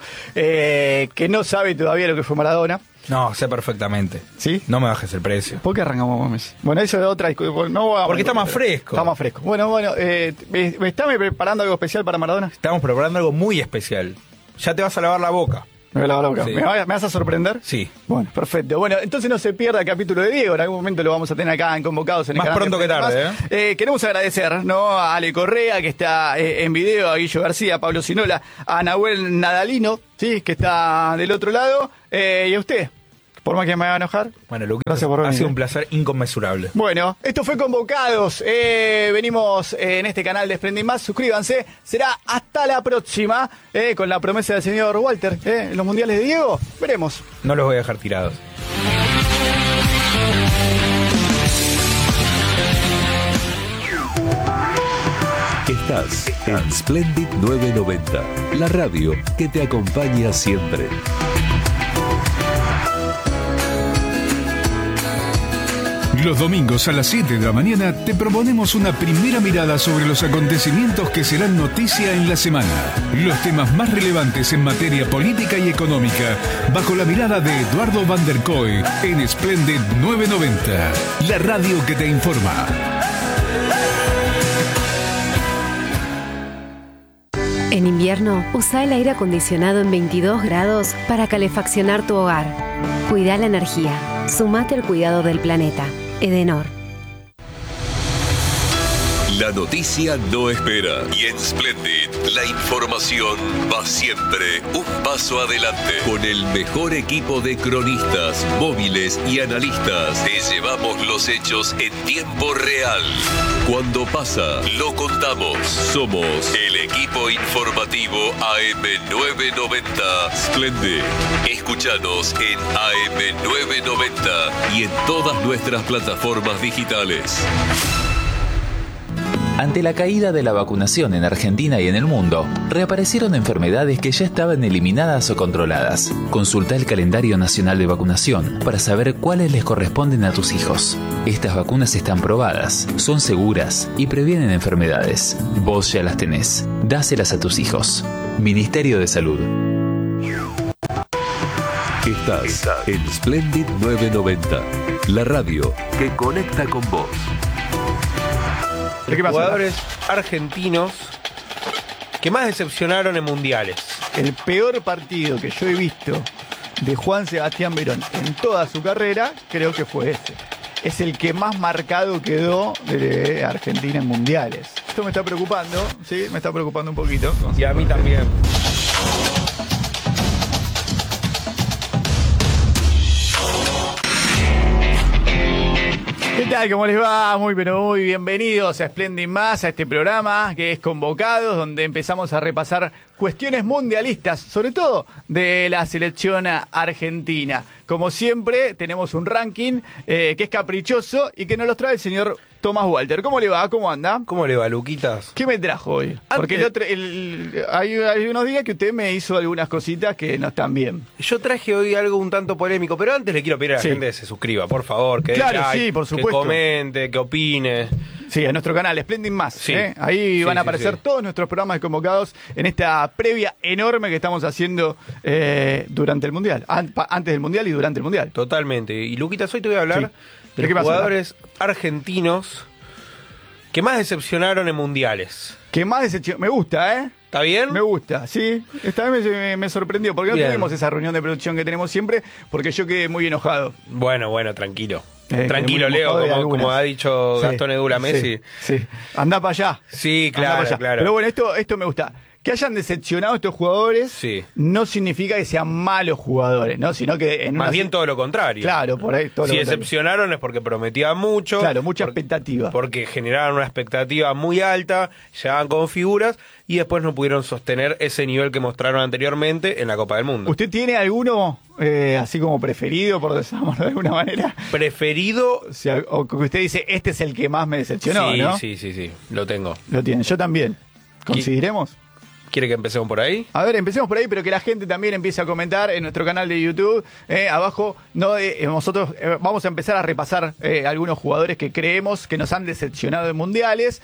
que no sabe todavía lo que fue Maradona. No, sé perfectamente. ¿Sí? No me bajes el precio. ¿Por qué arrancamos con Messi? Bueno, eso es otra discusión. Porque está más fresco. Está más fresco. Bueno, ¿me está preparando algo especial para Maradona? Estamos preparando algo muy especial. Ya te vas a lavar la boca. Me voy a lavar la boca. Sí. ¿Me vas a sorprender? Sí. Bueno, perfecto. Bueno, entonces no se pierda el capítulo de Diego. En algún momento lo vamos a tener acá en Convocados en el Más canal pronto de que tarde, Más. Queremos agradecer, ¿no? A Ale Correa, que está en video, a Guillo García, a Pablo Sinola, a Nahuel Nadalino, ¿sí? Que está del otro lado, y a usted. Por más que me haga enojar. Bueno, Lucas, Gracias por ha venir. sido un placer inconmensurable. Bueno, esto fue Convocados. Venimos en este canal de Splendid Más. Suscríbanse. Será hasta la próxima. Con la promesa del señor Walter. En los mundiales de Diego. Veremos. No los voy a dejar tirados. Estás en Splendid 990, la radio que te acompaña siempre. Los domingos a las 7 de la mañana te proponemos una primera mirada sobre los acontecimientos que serán noticia en la semana. Los temas más relevantes en materia política y económica, bajo la mirada de Eduardo Van der Kooi en Splendid 990, la radio que te informa. En invierno, usa el aire acondicionado en 22 grados para calefaccionar tu hogar. Cuida la energía. Sumate al cuidado del planeta. Edenor. La noticia no espera y en Splendid la información va siempre un paso adelante. Con el mejor equipo de cronistas, móviles y analistas te llevamos los hechos en tiempo real. Cuando pasa, lo contamos. Somos el equipo informativo AM990 Splendid. Escúchanos en AM990 y en todas nuestras plataformas digitales. Ante la caída de la vacunación en Argentina y en el mundo, reaparecieron enfermedades que ya estaban eliminadas o controladas. Consulta el calendario nacional de vacunación para saber cuáles les corresponden a tus hijos. Estas vacunas están probadas, son seguras y previenen enfermedades. Vos ya las tenés. Dáselas a tus hijos. Ministerio de Salud. Estás en Splendid 990, la radio que conecta con vos. ¿Qué pasa? Jugadores argentinos que más decepcionaron en mundiales. El peor partido que yo he visto de Juan Sebastián Verón en toda su carrera, creo que fue ese. Es el que más marcado quedó de Argentina en mundiales. Esto me está preocupando, sí, me está preocupando un poquito. Y a mí también. ¿Qué tal? ¿Cómo les va? Muy bienvenidos a Splendid Más, a este programa que es Convocados, donde empezamos a repasar cuestiones mundialistas, sobre todo de la selección argentina. Como siempre, tenemos un ranking que es caprichoso y que nos lo trae el señor Tomás Walter. ¿Cómo le va? ¿Cómo anda? ¿Cómo le va, Luquitas? ¿Qué me trajo hoy? Porque hay unos días que usted me hizo algunas cositas que no están bien. Yo traje hoy algo un tanto polémico, pero antes le quiero pedir a la gente que se suscriba, por favor, que claro, dé like, sí, por supuesto, que comente, que opine. Sí, a nuestro canal, Splendid Más. Sí. Ahí van a aparecer sí. todos nuestros programas de Convocados en esta previa enorme que estamos haciendo durante el Mundial, antes del Mundial y durante el Mundial. Totalmente. Y Luquitas, hoy te voy a hablar de qué los pasa? jugadores argentinos que más decepcionaron en mundiales. Que más decepción. Me gusta, ¿eh? ¿Está bien? Me gusta, sí. Esta vez me sorprendió, porque no Bien. tenemos esa reunión de producción que tenemos siempre, porque yo quedé muy enojado. Bueno, tranquilo. Quedé Tranquilo, muy Leo, enojado de como algunas. ha dicho Gastón Edula Messi. Sí. Andá para allá. Sí, Andá para allá. claro. Pero bueno, esto me gusta. Que hayan decepcionado estos jugadores no significa que sean malos jugadores, ¿no? Sino que Más bien todo lo contrario. Claro, por ahí todo Si lo contrario. decepcionaron es porque prometían mucho. Claro, mucha expectativa. Porque generaron una expectativa muy alta, llegaban con figuras y después no pudieron sostener ese nivel que mostraron anteriormente en la Copa del Mundo. ¿Usted tiene alguno así como preferido, por decirlo de alguna manera? ¿Preferido? O sea, o que usted dice, este es el que más me decepcionó, Sí, ¿no? sí, lo tengo. Lo tiene, yo también. ¿Consideremos? ¿Quiere que empecemos por ahí? A ver, empecemos por ahí, pero que la gente también empiece a comentar en nuestro canal de YouTube. Abajo, nosotros vamos a empezar a repasar algunos jugadores que creemos que nos han decepcionado en mundiales.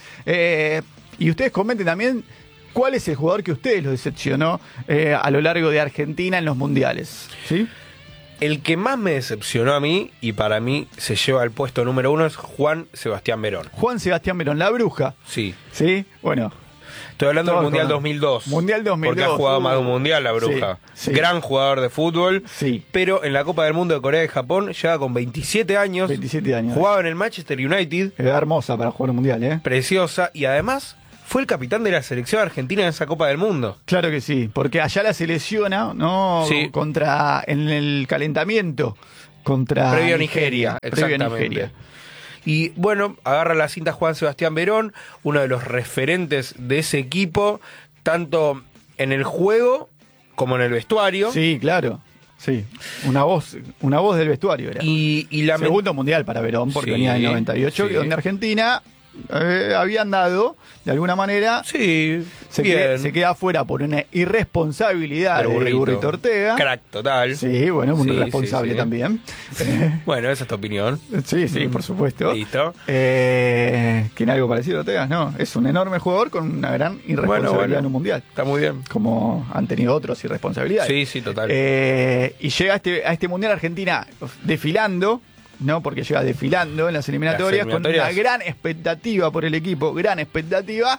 Y ustedes comenten también cuál es el jugador que a ustedes los decepcionó a lo largo de Argentina en los mundiales. ¿Sí? El que más me decepcionó a mí, y para mí se lleva el puesto número 1, es Juan Sebastián Verón. Juan Sebastián Verón, la bruja. Sí. ¿Sí? Bueno. Estoy hablando del Todos Mundial con- 2002. Mundial 2002. Porque ha jugado más de un Mundial, la bruja. Sí, sí. Gran jugador de fútbol. Sí. Pero en la Copa del Mundo de Corea y Japón llega con 27 años. 27 años. Jugaba en el Manchester United. Era hermosa para jugar un mundial, ¿eh? Preciosa. Y además fue el capitán de la selección argentina en esa Copa del Mundo. Claro que sí, porque allá la se lesiona, ¿no? Sí. En el calentamiento contra Previo a Nigeria, Previo a exactamente. Nigeria. Y bueno, agarra la cinta Juan Sebastián Verón, uno de los referentes de ese equipo, tanto en el juego como en el vestuario. Sí, claro. Sí, una voz del vestuario era. Y Segundo mundial para Verón, porque Sí, venía del 98, sí. donde Argentina habían dado, de alguna manera, Sí, se queda afuera por una irresponsabilidad de Burrito Ortega. Crack total. Sí, bueno, muy Sí, irresponsable sí, sí. también. Bueno, esa es tu opinión. Sí, por supuesto. Listo. ¿Tiene algo parecido a Ortega? No, es un enorme jugador con una gran irresponsabilidad Bueno. en un mundial. Está muy bien. Como han tenido otros irresponsabilidades. Sí, total. Y llega a este mundial Argentina desfilando, ¿no? Porque llega desfilando en las eliminatorias, con una gran expectativa por el equipo, gran expectativa.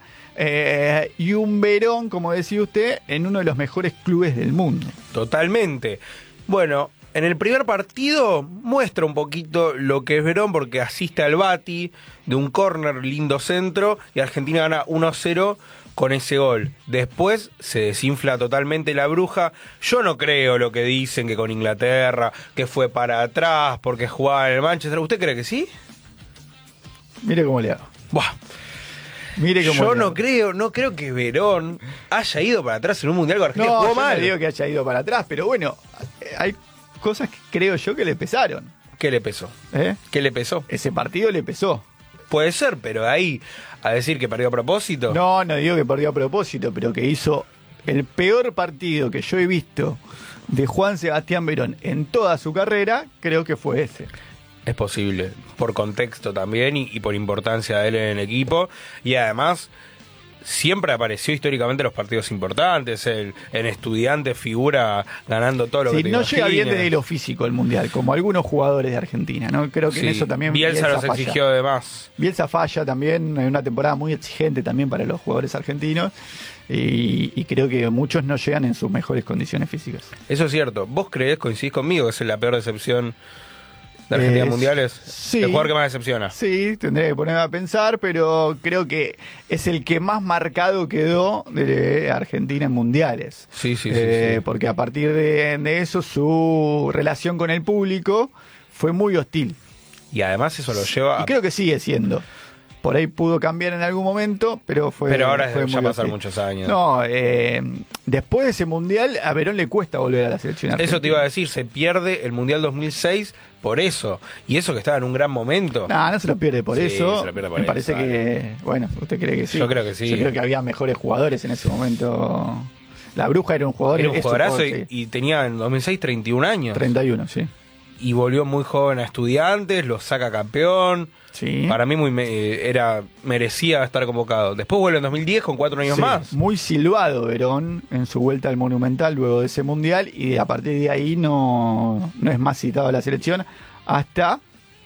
Y un Verón, como decía usted, en uno de los mejores clubes del mundo. Totalmente. Bueno, En el primer partido muestra un poquito lo que es Verón, porque asiste al bati de un córner, lindo centro, y Argentina gana 1-0 con ese gol. Después se desinfla totalmente la bruja. Yo no creo lo que dicen, que con Inglaterra, que fue para atrás porque jugaba en el Manchester. ¿Usted cree que sí? Mire cómo le hago. Buah. Mire cómo Yo le hago. no creo que Verón haya ido para atrás en un mundial con Argentina. No, Jugó yo mal. no digo que haya ido para atrás, pero bueno, hay cosas que creo yo que le pesaron. ¿Qué le pesó? ¿Eh? ¿Qué le pesó? Ese partido le pesó. Puede ser, pero ahí a decir que perdió a propósito. No digo que perdió a propósito, pero que hizo el peor partido que yo he visto de Juan Sebastián Verón en toda su carrera, creo que fue ese. Es posible, por contexto también y por importancia de él en el equipo. Y además, siempre apareció históricamente en los partidos importantes. En Estudiantes figura ganando todo lo que te no llega bien imagines. desde lo físico el Mundial, como algunos jugadores de Argentina, ¿no? Creo que Sí, en eso también Bielsa los falla. exigió de más. Bielsa falla también, en una temporada muy exigente también para los jugadores argentinos. Y creo que muchos no llegan en sus mejores condiciones físicas. Eso es cierto. ¿Vos creés, coincidís conmigo, que es la peor decepción de Argentina en mundiales? Sí. El jugador que más decepciona. Sí, tendré que ponerme a pensar, pero creo que es el que más marcado quedó de Argentina en mundiales. Sí. Porque a partir de eso su relación con el público fue muy hostil. Y además eso lo lleva Y a... creo que sigue siendo. Por ahí pudo cambiar en algún momento, pero fue. Pero ahora fue ya muy pasaron hostil. muchos años. No, después de ese mundial, a Verón le cuesta volver a la selección argentina. Eso te iba a decir, se pierde el Mundial 2006 por eso. Y eso que estaba en un gran momento. No se lo pierde por Sí, eso. se lo pierde por Me eso, parece que. Bueno, ¿usted cree que sí? Yo creo que sí. Yo creo que había mejores jugadores en ese momento. La Bruja era un jugador. Era un es jugadorazo jugador, sí. y tenía en 2006 31 años. 31, sí. Y volvió muy joven a Estudiantes, lo saca campeón. Sí. Para mí merecía estar convocado. Después vuelve en 2010 con 4 años Sí, más. muy silbado Verón en su vuelta al Monumental luego de ese mundial, y a partir de ahí no es más citado a la selección hasta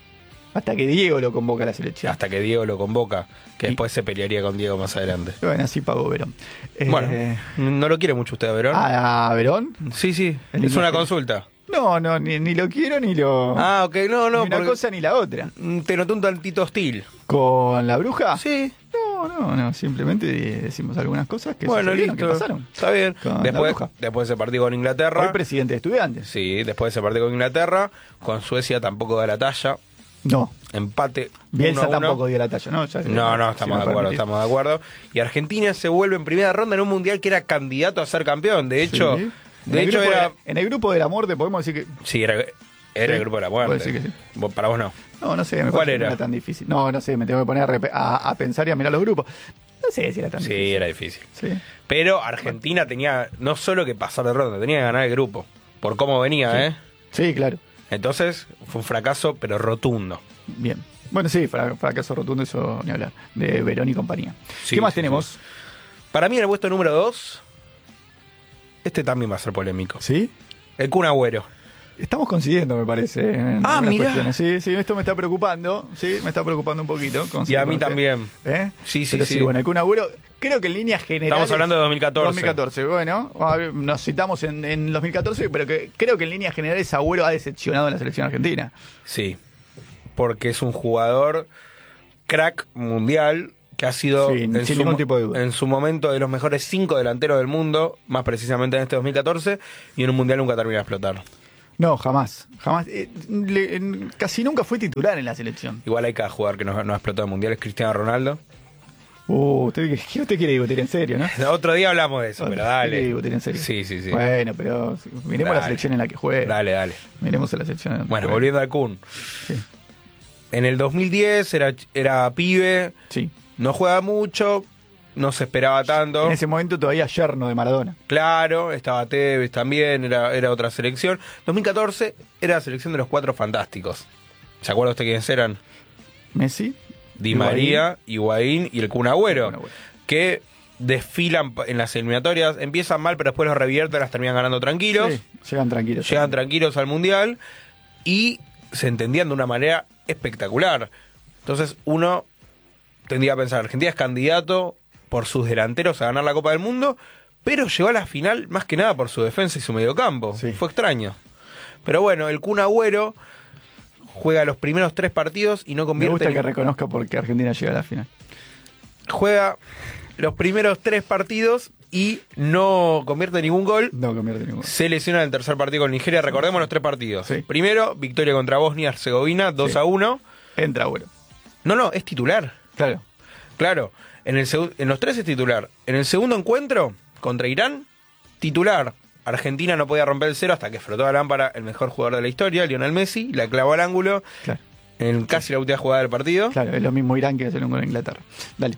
que Diego lo convoca a la selección. Hasta que Diego lo convoca, que Y- después se pelearía con Diego más adelante. Bueno, así pagó Verón. Bueno, ¿no lo quiere mucho usted a Verón? ¿A Verón? Sí, El es una imagen. consulta. No, ni lo quiero ni lo. Ah, ok, no, ni una porque cosa ni la otra. te noté un tantito hostil. ¿Con la Bruja? Sí. No, simplemente decimos algunas cosas que Bueno, sucedieron, listo. que pasaron. Está bien. Con la Después Bruja. de ese partido con Inglaterra. Hoy presidente de Estudiantes. Sí, después de ese partido con Inglaterra. Con Suecia tampoco da la talla. No, Empate. Bielsa 1-1. tampoco dio la talla, ¿no? Ya sé, No, si estamos me de acuerdo, permitís. estamos de acuerdo. Y Argentina se vuelve en primera ronda en un mundial que era candidato a ser campeón. De hecho, Sí. En el grupo de la muerte podemos decir que. Sí, era Sí. el grupo de la Puedo muerte. decir que sí. Para vos no. No sé, me ¿Cuál parece que era? no era tan difícil. No sé, me tengo que poner a pensar y a mirar los grupos. No sé si era tan Sí, difícil. era difícil. Sí. Pero Argentina tenía no solo que pasar de ronda, tenía que ganar el grupo. Por cómo venía, Sí. ¿eh? Sí, claro. Entonces, fue un fracaso, pero rotundo. Bien. Bueno, sí, fracaso rotundo, eso ni hablar. De Verón y compañía. Sí, ¿Qué más sí, tenemos? sí. Para mí, en el puesto número 2, este también va a ser polémico. ¿Sí? El Kun Agüero. Estamos coincidiendo, me parece. En Ah, algunas mirá. cuestiones. Sí, esto me está preocupando. Sí, me está preocupando un poquito. Y a mí Coincido con también. usted. ¿Eh? Sí, sí, Pero sí. Bueno, el Kun Agüero, creo que en líneas generales. Estamos hablando de 2014. 2014, bueno, nos citamos en 2014, pero que creo que en líneas generales Agüero ha decepcionado en la selección argentina. Sí, porque es un jugador crack mundial que ha sido Sí, sin ningún tipo de duda. en su momento de los mejores 5 delanteros del mundo, más precisamente en este 2014, y en un mundial nunca termina de explotar. No, jamás. Casi nunca fue titular en la selección. Igual hay cada jugador que no ha explotado en mundial, es Cristiano Ronaldo. Usted quiere discutir en serio, ¿no? Otro día hablamos de eso, pero Quiere dale. discutir en serio. Sí, sí, sí. Bueno, pero miremos Dale. la selección en la que juega. Dale. Miremos a la selección en la que Bueno, juega. volviendo al Kun. Sí. En el 2010 era pibe, Sí. no juega mucho, no se esperaba tanto. En ese momento todavía yerno de Maradona. Claro, estaba Tevez también, era otra selección. 2014 era la selección de los 4 fantásticos. ¿Se acuerda usted quiénes eran? Messi. Di Higuaín. María, Higuaín y el Kun Agüero, El Kun Agüero. que desfilan en las eliminatorias, empiezan mal pero después los revierten, las terminan ganando tranquilos, Sí, llegan tranquilos. llegan tranquilos al Mundial y se entendían de una manera espectacular. Entonces uno tendría que pensar, Argentina es candidato por sus delanteros a ganar la Copa del Mundo, pero llegó a la final más que nada por su defensa y su mediocampo. Sí. Fue extraño. Pero bueno, el Kun Agüero juega los primeros 3 partidos y no convierte... Me gusta que reconozca por qué Argentina llega a la final. Juega los primeros 3 partidos y no convierte ningún gol. No convierte ningún gol. Se lesiona en el tercer partido con Nigeria. Recordemos los 3 partidos. Sí. Primero, victoria contra Bosnia-Herzegovina, 2-1. Entra Agüero. No, es titular. Claro. Claro, en los 3 es titular. En el segundo encuentro, contra Irán, titular. Argentina no podía romper el 0 hasta que frotó la lámpara el mejor jugador de la historia, Lionel Messi, la clavó al ángulo Claro. en casi la última jugada del partido. Claro, es lo mismo Irán que hacer un gol en Inglaterra. Dale.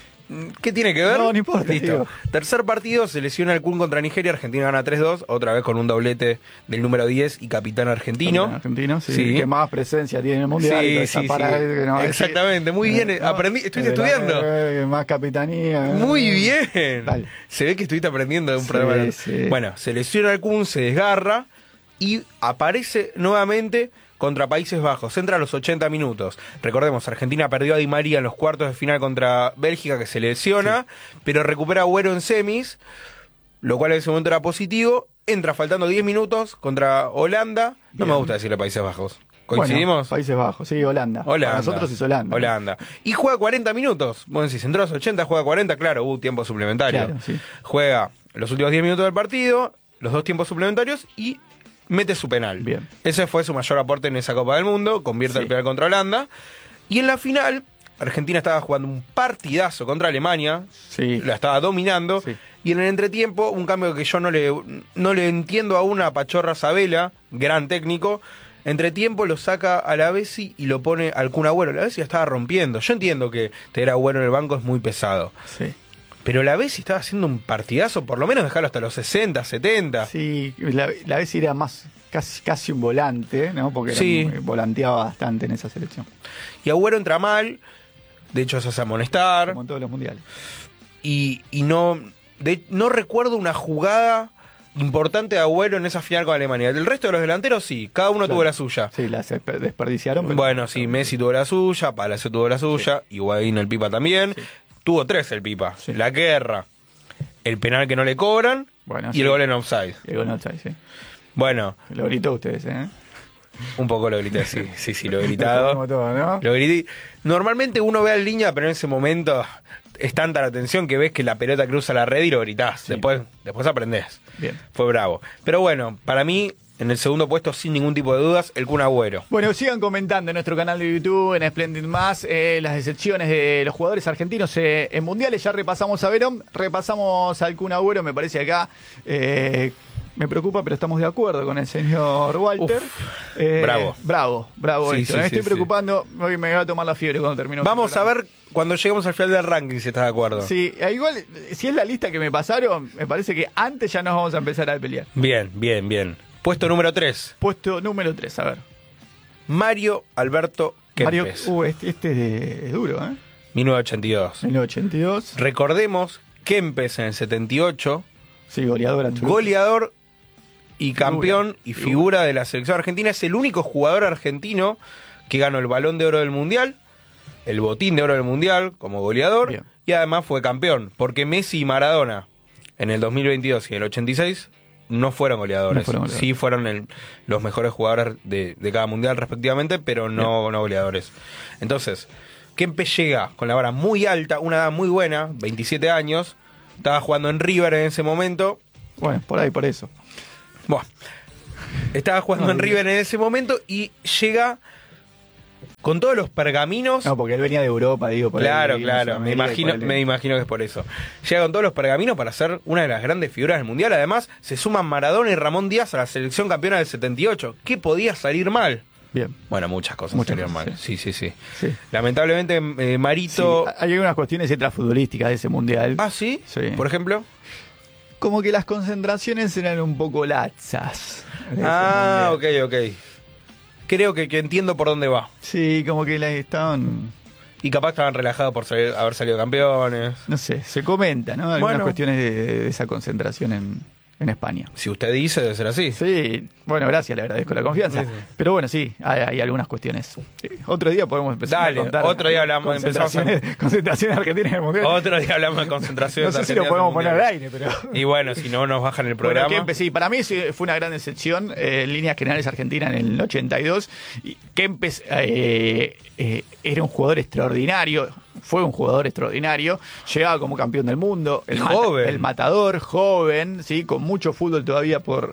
¿Qué tiene que ver? No importa, Listo. digo. Tercer partido, se lesiona el Kun contra Nigeria, Argentina gana 3-2, otra vez con un doblete del número 10 y capitán argentino. Argentino, sí. Sí. Que más presencia tiene en el mundial. Sí, y esa sí, para- sí. que no, Exactamente, muy bien, aprendí, estuviste estudiando. Más capitanía. Muy bien. Dale. Se ve que estuviste aprendiendo de un Sí, programa. sí. Bueno, se lesiona el Kun, se desgarra y aparece nuevamente contra Países Bajos. Entra a los 80 minutos. Recordemos, Argentina perdió a Di María en los cuartos de final contra Bélgica, que se lesiona, pero recupera a Agüero en semis, lo cual en ese momento era positivo. Entra faltando 10 minutos contra Holanda. No Bien. me gusta decirle Países Bajos. ¿Coincidimos? Bueno, Países Bajos, sí, Holanda. Holanda. Para nosotros es Holanda. Holanda. Y juega 40 minutos. Bueno, si se entró a los 80, juega 40, claro, hubo tiempo suplementario. Claro, sí. Juega los últimos 10 minutos del partido, los 2 tiempos suplementarios y mete su penal. Bien. Ese fue su mayor aporte en esa Copa del Mundo, convierte Sí. el penal contra Holanda. Y en la final, Argentina estaba jugando un partidazo contra Alemania, Sí. la estaba dominando, Sí. y en el entretiempo, un cambio que yo no le entiendo aún a Pachorra Sabela, gran técnico, entretiempo lo saca a la Bessi y lo pone al Kun Agüero. La Bessi la estaba rompiendo. Yo entiendo que tener a Agüero en el banco es muy pesado, Sí. pero la Bessi estaba haciendo un partidazo, por lo menos dejarlo hasta los 60, 70. Sí, la vez era más casi un volante, ¿no? Porque era Sí. volanteaba bastante en esa selección. Y Agüero entra mal, de hecho se hace amonestar, Como en todos los mundiales. y no recuerdo una jugada importante de Agüero en esa final con Alemania. El resto de los delanteros sí, cada uno Claro. tuvo la suya. Sí, la desperdiciaron. Pero Bueno, sí, Messi tuvo la suya, Palacio tuvo la suya, Higuaín el Pipa también. Sí. Tuvo 3 el Pipa. Sí. La guerra, el penal que no le cobran Bueno, y sí. el gol en offside. El gol no está ahí, sí. Bueno, Lo gritó ustedes, ¿eh? un poco lo grité, sí, lo he gritado. Como todo, ¿no? Lo grité. Normalmente uno ve al línea, pero en ese momento es tanta la tensión que ves que la pelota cruza la red y lo gritás. Sí. Después aprendés. Bien. Fue bravo. Pero bueno, para mí, en el segundo puesto, sin ningún tipo de dudas, el Kun Agüero. Bueno, sigan comentando en nuestro canal de YouTube, en Splendid Más, las decepciones de los jugadores argentinos en mundiales. Ya repasamos a Verón, repasamos al Kun Agüero, me parece acá. Me preocupa, pero estamos de acuerdo con el señor Walter. Bravo Sí, esto. sí, Me sí, estoy sí. preocupando, hoy me va a tomar la fiebre cuando termino. Vamos a ver cuando lleguemos al final del ranking si estás de acuerdo. Sí, igual, si es la lista que me pasaron, me parece que antes ya nos vamos a empezar a pelear. Bien. Puesto número 3. Puesto número 3, a ver. Mario Alberto Mario, Kempes. este es duro, ¿eh? 1982. 1982. Recordemos, Kempes en el 78, Sí, goleador absoluto. goleador y campeón y Figura. figura de la selección argentina. Es el único jugador argentino que ganó el Balón de Oro del Mundial, el Botín de Oro del Mundial como goleador, Bien. y además fue campeón, porque Messi y Maradona en el 2022 y en el 86 no fueron goleadores. No fueron goleadores. Sí fueron los mejores jugadores de cada mundial respectivamente, pero no goleadores. Entonces, Kempes llega con la vara muy alta, una edad muy buena, 27 años, estaba jugando en River en ese momento. Bueno, por eso. Bueno, estaba jugando en River en ese momento y llega con todos los pergaminos. No, porque él venía de Europa, digo. Por Claro, ahí, claro, me Sudamérica, imagino que es por eso. Llega con todos los pergaminos para ser una de las grandes figuras del Mundial. Además, se suman Maradona y Ramón Díaz a la selección campeona del 78. ¿Qué podía salir mal? Bien. Bueno, muchas cosas Muchas salieron cosas, mal. Sí. Sí. Lamentablemente, Marito... Sí, hay algunas cuestiones extrafutbolísticas de ese mundial. Ah, ¿sí? Sí. Por ejemplo. Como que las concentraciones eran un poco laxas. de ese Ah, mundial. ok. Creo que entiendo por dónde va. Sí, como que estaban. Y capaz estaban relajados por haber salido campeones. No sé, se comenta, ¿no? Algunas Bueno. cuestiones de esa concentración en España. Si usted dice, debe ser así. Sí, bueno, gracias, le agradezco la confianza. Sí. Pero bueno, sí, hay algunas cuestiones. Otro día podemos empezar Dale, a contar. otro día hablamos, Concentraciones argentinas en el Mundial. Otro día hablamos de concentración. No sé si lo podemos poner al aire, pero... Y bueno, si no nos bajan el programa. Bueno, Kempes, sí, para mí fue una gran decepción en líneas generales Argentina en el 82. Y Kempes era un jugador extraordinario, fue un jugador extraordinario, llegaba como campeón del mundo, el matador, joven, sí, con mucho fútbol todavía por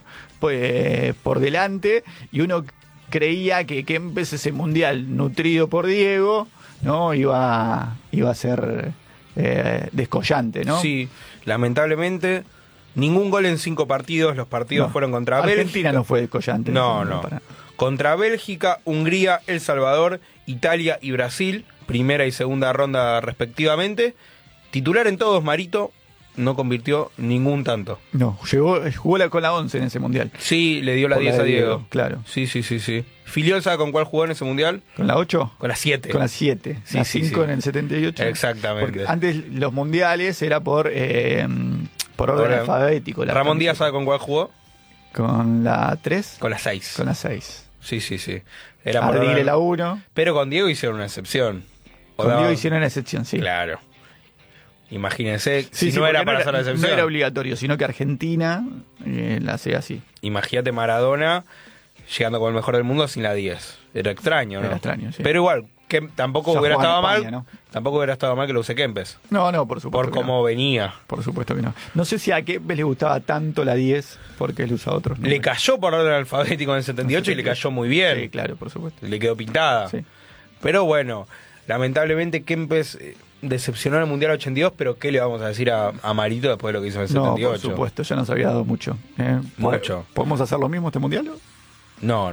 delante, y uno creía que Kempes, ese mundial nutrido por Diego, no iba a ser descollante, ¿no? Sí, lamentablemente ningún gol en 5 partidos, los partidos fueron contra Argentina Bélgica. no fue descollante. No. Contra Bélgica, Hungría, El Salvador, Italia y Brasil, primera y segunda ronda respectivamente. Titular en todos, Marito, no convirtió ningún tanto. No, jugó con la 11 en ese mundial. Sí, le dio la Por 10 a Diego. Claro. Sí. Filiol, ¿sabe con cuál jugó en ese mundial? ¿Con la 8? Con la 7. Con la 7. Sí, la sí, 5 sí. en el 78. Exactamente. Porque antes los mundiales era por orden alfabético. Ramón Díaz, ¿sabe con cuál jugó? Con la 3. Con la 6. Con la 6. Sí. Era por Ardile orden. la 1. Pero con Diego hicieron una excepción. Con Diego hicieron una excepción, sí. Claro. Imagínense, Sí, si no era para hacer la no excepción. era obligatorio, sino que Argentina la hacía así. Imagínate Maradona llegando con el mejor del mundo sin la 10. Era extraño, ¿no? Era extraño, sí. Pero igual, que tampoco Ya hubiera jugaba en estado España, mal. ¿no? Tampoco hubiera estado mal que lo use Kempes. No, por supuesto. Por que cómo no. venía. Por supuesto que no. No sé si a Kempes le gustaba tanto la 10 porque él usa otros números. Le cayó por orden alfabético en el 78 y le cayó muy bien. Sí, claro, por supuesto. Le quedó pintada. Sí. Pero bueno, lamentablemente Kempes decepcionó en el Mundial 82, pero ¿qué le vamos a decir a Marito después de lo que hizo en el No, 78? por supuesto, ya nos había dado mucho. Mucho. ¿Podemos hacer lo mismo este mundial? No.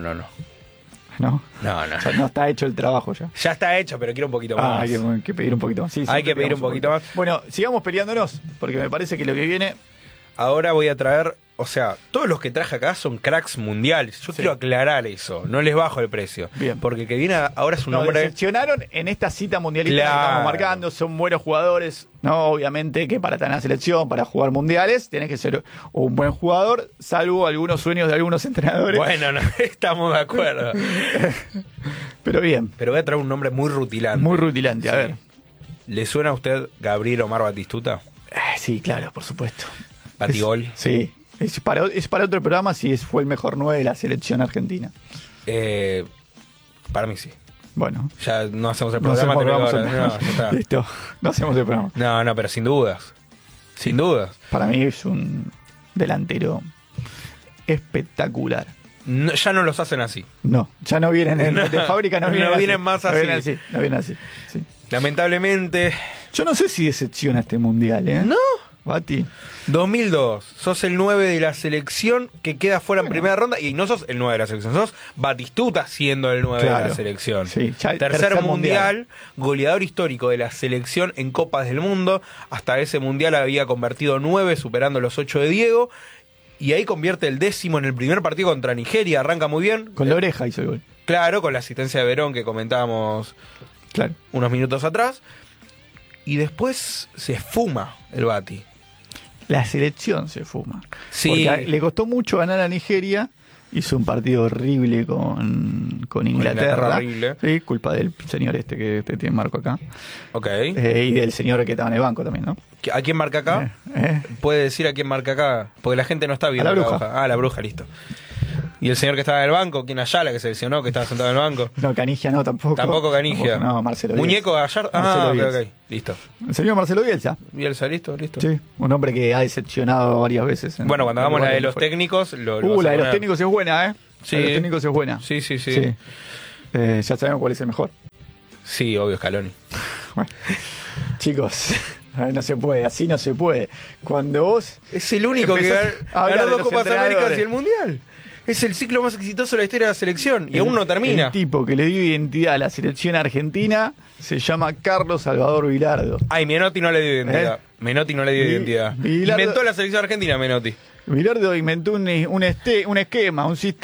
No. No. No está hecho el trabajo ya. Ya está hecho, pero quiero un poquito más. Hay que pedir un poquito más. Sí, Hay que pedir pegamos un poquito más. Bueno, sigamos peleándonos, porque me parece que lo que viene... Ahora voy a traer, o sea, todos los que traje acá son cracks mundiales. Yo quiero aclarar eso, no les bajo el precio. Bien. Porque el que viene ahora es un Nos hombre... decepcionaron en esta cita mundialista Claro. que estamos marcando, son buenos jugadores, no, obviamente que para tener selección, para jugar mundiales, tenés que ser un buen jugador, salvo algunos sueños de algunos entrenadores. Bueno, no estamos de acuerdo. Pero bien, Pero voy a traer un nombre muy rutilante. muy rutilante, a Sí. ver. ¿Le suena a usted Gabriel Omar Batistuta? Sí, claro, por supuesto. Batigol. Sí, es para otro programa si fue el mejor 9 de la selección argentina. Para mí sí. Bueno, Ya no hacemos el no programa. hacemos te digo programa, ahora. No, ya está. listo, no hacemos el programa. No, pero sin dudas. Sin dudas. Para mí es un delantero espectacular. No, ya no los hacen así. No, ya no vienen de fábrica, no vienen, No vienen más así. No vienen así. Sí. Lamentablemente, Yo no sé si decepciona este mundial, ¿eh? ¿no? Bati. 2002, sos el 9 de la selección que queda fuera en primera ronda y no sos el 9 de la selección, sos Batistuta siendo el 9 de Claro. la selección. Sí, ya el tercer tercer mundial, goleador histórico de la selección en Copas del Mundo. Hasta ese mundial había convertido 9, superando los 8 de Diego. Y ahí convierte el 10º en el primer partido contra Nigeria, arranca muy bien. Con la oreja hizo el gol. Claro, con la asistencia de Verón que comentábamos Claro. unos minutos atrás. Y después se esfuma el Bati. La selección se fuma. Sí. Porque le costó mucho ganar a Nigeria. Hizo un partido horrible con Inglaterra. horrible. Sí, culpa del señor este que tiene marco acá. Ok. Y del señor que estaba en el banco también, ¿no? ¿A quién marca acá? ¿Puede decir a quién marca acá? Porque la gente no está viendo. A la bruja. hoja. La bruja, listo. ¿Y el señor que estaba en el banco? ¿Quién Ayala que se lesionó, que estaba sentado en el banco? No, Canigia no, tampoco. Tampoco Canigia. No, Marcelo Bielsa. ¿Muñeco Gallardo? Marcelo Ok, Bielsa. ok. Listo. El señor Marcelo Bielsa. Bielsa, listo. Sí, un hombre que ha decepcionado varias veces. Bueno, cuando hagamos la de los técnicos técnicos, lo vas la a de los poner. técnicos es buena, ¿eh? Sí. La de los técnicos es buena. Sí. Ya sabemos cuál es el mejor. Sí, obvio, Scaloni. Bueno, chicos, no se puede, así no se puede. Cuando vos... Es el único que Empezás a hablar ganó de 2 los Copas Américas entrenadores. y el Mundial. Es el ciclo más exitoso de la historia de la selección y aún no termina. El tipo que le dio identidad a la selección argentina se llama Carlos Salvador Vilardo. Ay, Menotti no le dio identidad. Menotti no le dio identidad. Bilardo- Inventó la selección argentina, Menotti. Vilardo inventó un esquema, un sistema